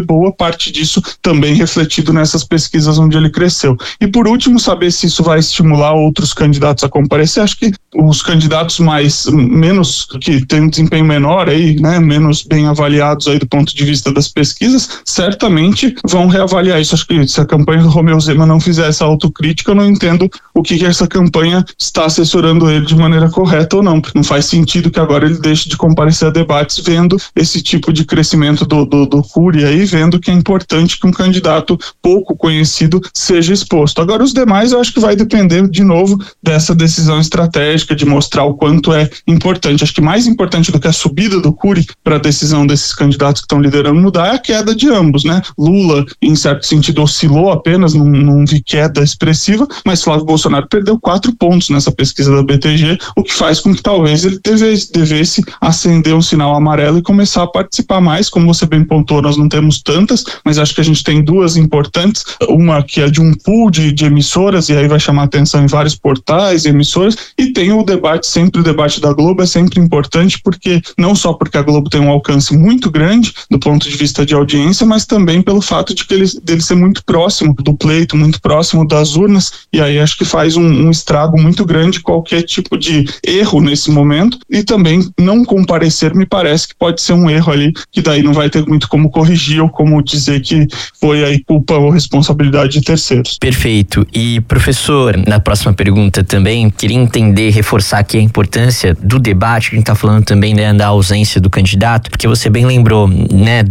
boa parte disso também refletido nessas pesquisas onde ele cresceu. E por último, saber se isso vai estimular outros candidatos a comparecer. Acho que os candidatos menos, que têm um desempenho menor aí, né, menos bem avaliados aí do ponto de vista das pesquisas, certamente vão reavaliar isso. Acho que se a campanha do Romeu Zema não fizer essa autocrítica, eu não entendo o que essa campanha está assessorando ele de maneira correta ou não, porque não faz sentido que agora ele deixe de comparecer a debates vendo esse tipo de crescimento do Cury aí, vendo que é importante que um candidato pouco conhecido seja exposto. Agora os demais eu acho que vai depender de novo dessa decisão estratégica de mostrar o quanto é importante. Acho que mais importante do que a subida do Cury para a decisão desses candidatos que estão liderando mudar é a queda de ambos, né? Lula, em certo sentido, oscilou apenas, não vi queda expressiva, mas Flávio Bolsonaro perdeu 4 pontos nessa pesquisa da BTG, o que faz com que talvez ele devesse acender um sinal amarelo e começar a participar mais. Como você bem pontuou, nós não temos tantas, mas acho que a gente tem 2 importantes, uma que é de um pool de emissoras, e aí vai chamar atenção em vários portais e emissoras, e tem o debate, sempre o debate da Globo é sempre importante, porque não só porque a Globo tem um alcance muito grande do ponto de vista de audiência, mas também pelo fato de que dele ser muito próximo do pleito, muito próximo das urnas, e aí acho que faz um estrago muito grande qualquer tipo de erro nesse momento, e também não comparecer me parece que pode ser um erro ali, que daí não vai ter muito como corrigir ou como dizer que foi aí culpa ou responsabilidade de terceiros. Perfeito. E professor, na próxima pergunta também, queria entender, reforçar aqui a importância do debate, que a gente está falando também, né, da ausência do candidato, porque você bem lembrou, né,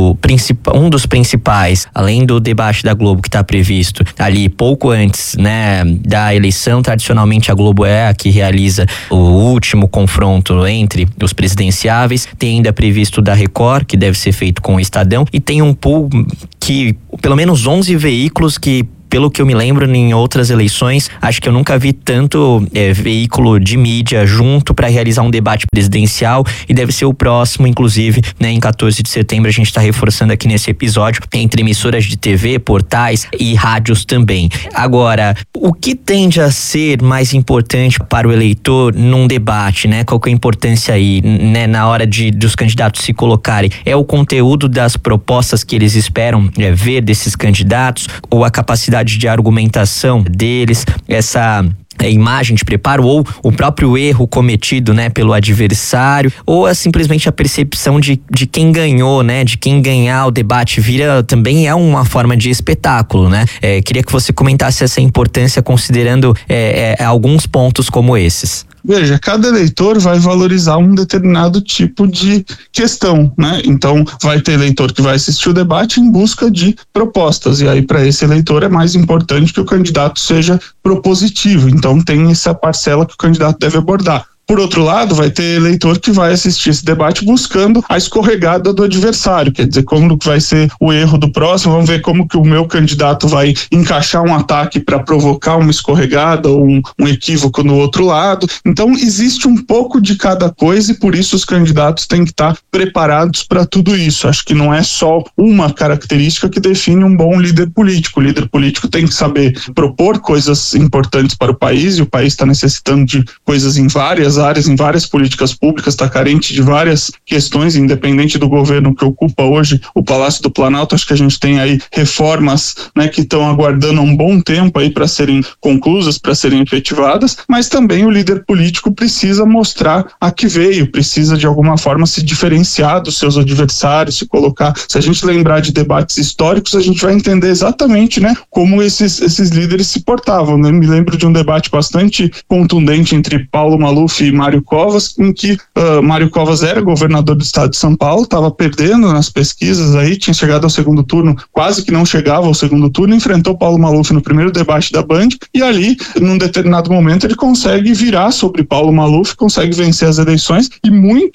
um dos principais, além do debate da Globo que está previsto ali pouco antes, né, da eleição. Tradicionalmente a Globo é a que realiza o último confronto entre os presidenciáveis. Tem ainda previsto da Record, que deve ser feito com o Estadão, e tem um pool que pelo menos 11 veículos que, pelo que eu me lembro, em outras eleições, acho que eu nunca vi tanto veículo de mídia junto para realizar um debate presidencial, e deve ser o próximo, inclusive, né, em 14 de setembro, a gente está reforçando aqui nesse episódio, entre emissoras de TV, portais e rádios também. Agora, o que tende a ser mais importante para o eleitor num debate, né? Qual que é a importância aí, né, na hora dos candidatos se colocarem? É o conteúdo das propostas que eles esperam ver desses candidatos, ou a capacidade de argumentação deles, essa imagem de preparo, ou o próprio erro cometido, né, pelo adversário, ou simplesmente a percepção de quem ganhou, né, de quem ganhar o debate também é uma forma de espetáculo, né? Queria que você comentasse essa importância considerando alguns pontos como esses. Veja, cada eleitor vai valorizar um determinado tipo de questão, né? Então, vai ter eleitor que vai assistir o debate em busca de propostas, e aí para esse eleitor é mais importante que o candidato seja propositivo. Então, tem essa parcela que o candidato deve abordar. Por outro lado, vai ter eleitor que vai assistir esse debate buscando a escorregada do adversário, quer dizer, como que vai ser o erro do próximo, vamos ver como que o meu candidato vai encaixar um ataque para provocar uma escorregada ou um equívoco no outro lado. Então, existe um pouco de cada coisa, e por isso os candidatos têm que estar preparados para tudo isso. Acho que não é só uma característica que define um bom líder político. O líder político tem que saber propor coisas importantes para o país, e o país está necessitando de coisas em várias áreas, em várias políticas públicas, está carente de várias questões, independente do governo que ocupa hoje o Palácio do Planalto. Acho que a gente tem aí reformas, né, que estão aguardando um bom tempo aí para serem conclusas, para serem efetivadas, mas também o líder político precisa mostrar a que veio, precisa de alguma forma se diferenciar dos seus adversários, se colocar. Se a gente lembrar de debates históricos, a gente vai entender exatamente, né, como esses líderes se portavam, né? Me lembro de um debate bastante contundente entre Paulo Maluf e Mário Covas, em que Mário Covas era governador do estado de São Paulo, estava perdendo nas pesquisas aí, tinha chegado ao segundo turno, quase que não chegava ao segundo turno, enfrentou Paulo Maluf no primeiro debate da Band, e ali, num determinado momento, ele consegue virar sobre Paulo Maluf, consegue vencer as eleições, e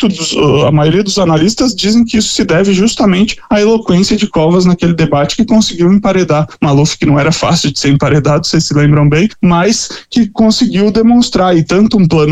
a maioria dos analistas dizem que isso se deve justamente à eloquência de Covas naquele debate, que conseguiu emparedar Maluf, que não era fácil de ser emparedado, vocês se lembram bem, mas que conseguiu demonstrar aí tanto um plano de governo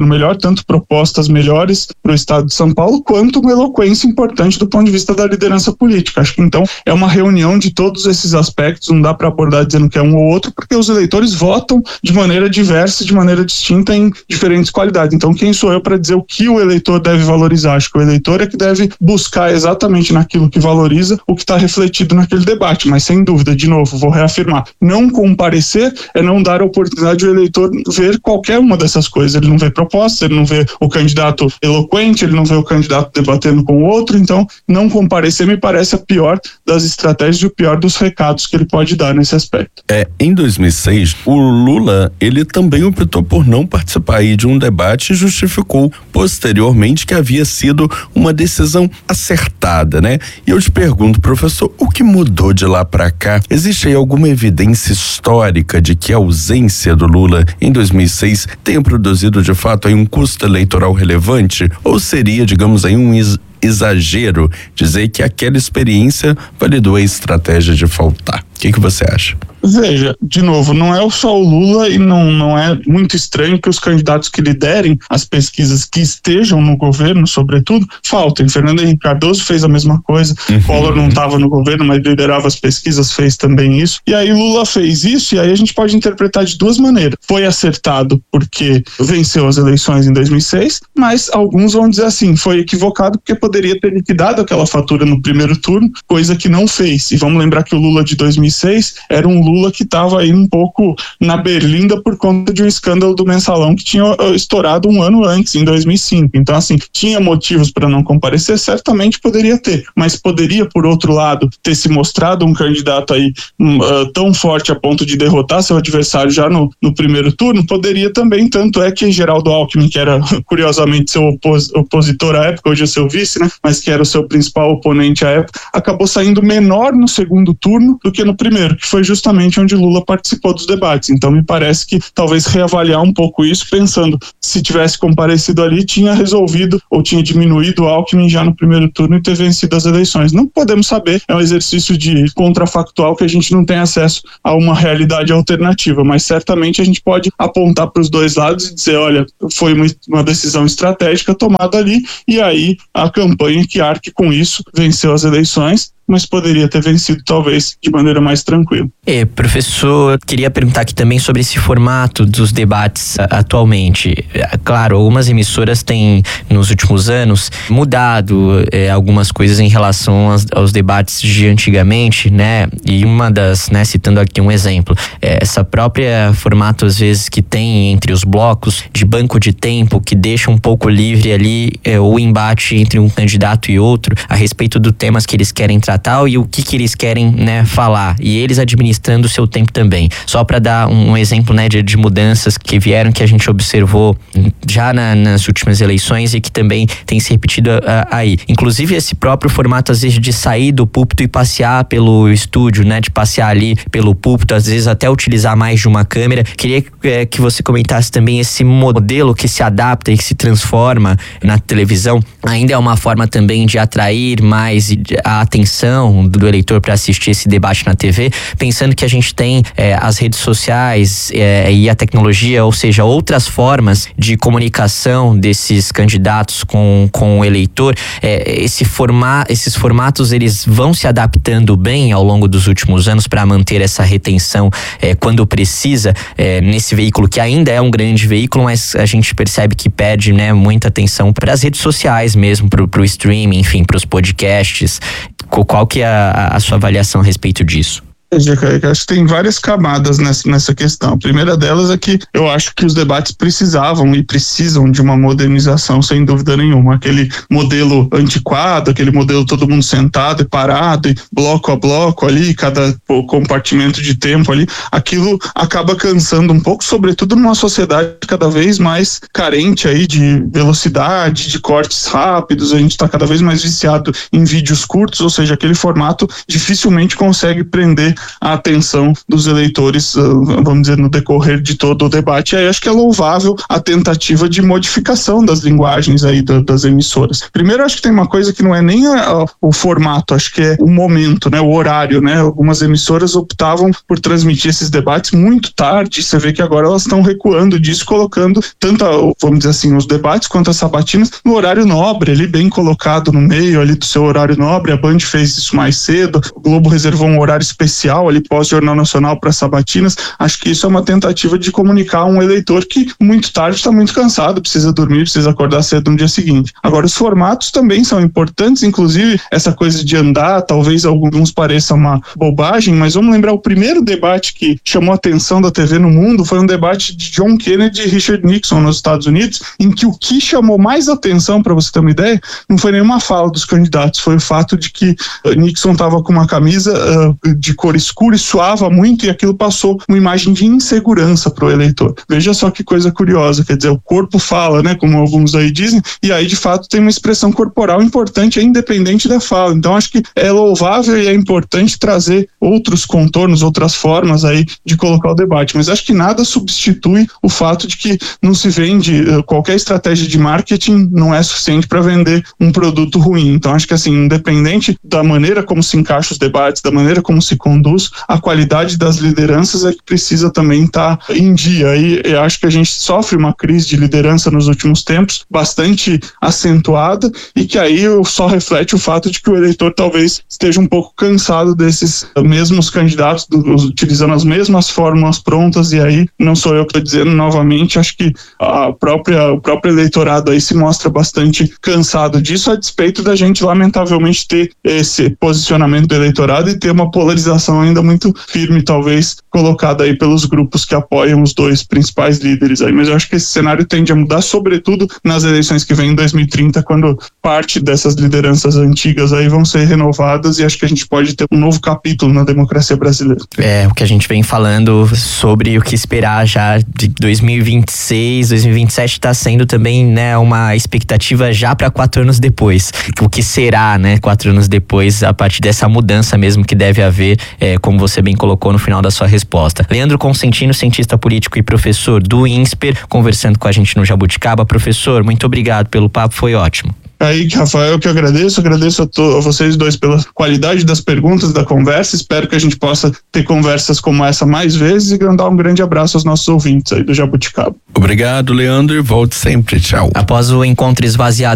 retorno melhor, tanto propostas melhores para o estado de São Paulo, quanto uma eloquência importante do ponto de vista da liderança política. Acho que então é uma reunião de todos esses aspectos, não dá para abordar dizendo que é um ou outro, porque os eleitores votam de maneira diversa, de maneira distinta, em diferentes qualidades. Então quem sou eu para dizer o que o eleitor deve valorizar? Acho que o eleitor é que deve buscar exatamente naquilo que valoriza o que está refletido naquele debate, mas sem dúvida, de novo, vou reafirmar, não comparecer é não dar a oportunidade ao eleitor ver qualquer uma dessas coisas. Ele não vê propostas, ele não vê o candidato eloquente, ele não vê o candidato debatendo com o outro, então não comparecer me parece a pior das estratégias e o pior dos recados que ele pode dar nesse aspecto. Em 2006, o Lula, ele também optou por não participar aí de um debate e justificou posteriormente que havia sido uma decisão acertada, né? E eu te pergunto, professor, o que mudou de lá para cá? Existe aí alguma evidência histórica de que a ausência do Lula em 2006 tenha produzido de fato aí um custo eleitoral relevante? Ou seria, digamos aí, um exagero dizer que aquela experiência validou a estratégia de faltar? O que você acha? Veja, de novo, não é só o Lula e não é muito estranho que os candidatos que liderem as pesquisas que estejam no governo, sobretudo, faltem. Fernando Henrique Cardoso fez a mesma coisa, Collor não estava no governo, mas liderava as pesquisas, fez também isso. E aí Lula fez isso, e aí a gente pode interpretar de duas maneiras. Foi acertado porque venceu as eleições em 2006, mas alguns vão dizer assim, foi equivocado porque poderia ter liquidado aquela fatura no primeiro turno, coisa que não fez. E vamos lembrar que o Lula de 2006 era um Lula que estava aí um pouco na berlinda por conta de um escândalo do Mensalão que tinha estourado um ano antes, em 2005. Então, assim, tinha motivos para não comparecer? Certamente poderia ter, mas poderia, por outro lado, ter se mostrado um candidato aí tão forte a ponto de derrotar seu adversário já no primeiro turno? Poderia também, tanto é que Geraldo Alckmin, que era curiosamente seu opositor à época, hoje é seu vice, né, mas que era o seu principal oponente à época, acabou saindo menor no segundo turno do que no primeiro, que foi justamente onde Lula participou dos debates. Então me parece que talvez reavaliar um pouco isso, pensando se tivesse comparecido ali, tinha resolvido ou tinha diminuído o Alckmin já no primeiro turno e ter vencido as eleições. Não podemos saber, é um exercício de contrafactual que a gente não tem acesso a uma realidade alternativa, mas certamente a gente pode apontar para os dois lados e dizer, olha, foi uma decisão estratégica tomada ali, e aí a campanha que arque com isso venceu as eleições, mas poderia ter vencido talvez de maneira mais tranquila. Professor, queria perguntar aqui também sobre esse formato dos debates atualmente. Claro, algumas emissoras têm nos últimos anos mudado algumas coisas em relação aos debates de antigamente, né? E uma das, né, citando aqui um exemplo, essa própria formato às vezes que tem entre os blocos de banco de tempo que deixa um pouco livre ali o embate entre um candidato e outro a respeito dos temas que eles querem tratar e o que eles querem, né, falar, e eles administrando o seu tempo também. Só para dar um exemplo, né, de mudanças que vieram, que a gente observou já nas últimas eleições e que também tem se repetido aí. Inclusive esse próprio formato às vezes de sair do púlpito e passear pelo estúdio, né, de passear ali pelo púlpito, às vezes até utilizar mais de uma câmera. Queria que você comentasse também esse modelo que se adapta e que se transforma na televisão. Ainda é uma forma também de atrair mais a atenção do eleitor para assistir esse debate na TV, pensando que a gente tem as redes sociais e a tecnologia, ou seja, outras formas de comunicação desses candidatos com o eleitor. Esses formatos eles vão se adaptando bem ao longo dos últimos anos para manter essa retenção quando precisa, nesse veículo que ainda é um grande veículo, mas a gente percebe que pede, né, muita atenção para as redes sociais mesmo, para o streaming, enfim, para os podcasts. Qual que é a sua avaliação a respeito disso? Acho que tem várias camadas nessa questão. A primeira delas é que eu acho que os debates precisavam e precisam de uma modernização, sem dúvida nenhuma. Aquele modelo antiquado, aquele modelo todo mundo sentado e parado, e bloco a bloco ali, cada compartimento de tempo ali, aquilo acaba cansando um pouco, sobretudo numa sociedade cada vez mais carente aí de velocidade, de cortes rápidos. A gente está cada vez mais viciado em vídeos curtos, ou seja, aquele formato dificilmente consegue prender a atenção dos eleitores, vamos dizer, no decorrer de todo o debate. E aí acho que é louvável a tentativa de modificação das linguagens aí das emissoras. Primeiro, acho que tem uma coisa que não é nem o formato, acho que é o momento, né, o horário, né? Algumas emissoras optavam por transmitir esses debates muito tarde. Você vê que agora elas estão recuando disso, colocando tanto, vamos dizer assim, os debates quanto as sabatinas no horário nobre, ali bem colocado no meio ali do seu horário nobre. A Band fez isso mais cedo, o Globo reservou um horário especial ali pós-Jornal Nacional para sabatinas. Acho que isso é uma tentativa de comunicar a um eleitor que muito tarde está muito cansado, precisa dormir, precisa acordar cedo no dia seguinte. Agora, os formatos também são importantes, inclusive essa coisa de andar, talvez alguns pareça uma bobagem, mas vamos lembrar, o primeiro debate que chamou a atenção da TV no mundo foi um debate de John Kennedy e Richard Nixon nos Estados Unidos, em que o que chamou mais atenção, para você ter uma ideia, não foi nenhuma fala dos candidatos, foi o fato de que Nixon estava com uma camisa de cor escura e suava muito, e aquilo passou uma imagem de insegurança para o eleitor. Veja só que coisa curiosa, quer dizer, o corpo fala, né, como alguns aí dizem, e aí de fato tem uma expressão corporal importante, independente da fala. Então acho que é louvável e é importante trazer outros contornos, outras formas aí de colocar o debate, mas acho que nada substitui o fato de que não se vende, qualquer estratégia de marketing não é suficiente para vender um produto ruim. Então acho que assim, independente da maneira como se encaixa os debates, da maneira como se conduz, a qualidade das lideranças é que precisa também estar em dia. E eu acho que a gente sofre uma crise de liderança nos últimos tempos bastante acentuada, e que aí só reflete o fato de que o eleitor talvez esteja um pouco cansado desses mesmos candidatos, utilizando as mesmas fórmulas prontas. E aí não sou eu que estou dizendo novamente, acho que o próprio eleitorado aí se mostra bastante cansado disso, a despeito da gente lamentavelmente ter esse posicionamento do eleitorado e ter uma polarização ainda muito firme, talvez colocada aí pelos grupos que apoiam os dois principais líderes aí. Mas eu acho que esse cenário tende a mudar, sobretudo nas eleições que vem em 2030, quando parte dessas lideranças antigas aí vão ser renovadas, e acho que a gente pode ter um novo capítulo na democracia brasileira. É, o que a gente vem falando sobre o que esperar já de 2026, 2027 está sendo também, né, uma expectativa já para 4 anos depois. O que será, né, 4 anos depois, a partir dessa mudança mesmo que deve haver, como você bem colocou no final da sua resposta. Leandro Consentino, cientista político e professor do INSPER, conversando com a gente no Jabuticaba. Professor, muito obrigado pelo papo, foi ótimo. Aí, Rafael, eu que agradeço a vocês dois pela qualidade das perguntas, da conversa. Espero que a gente possa ter conversas como essa mais vezes, e mandar um grande abraço aos nossos ouvintes aí do Jabuticaba. Obrigado, Leandro, e volte sempre. Tchau. Após o encontro esvaziado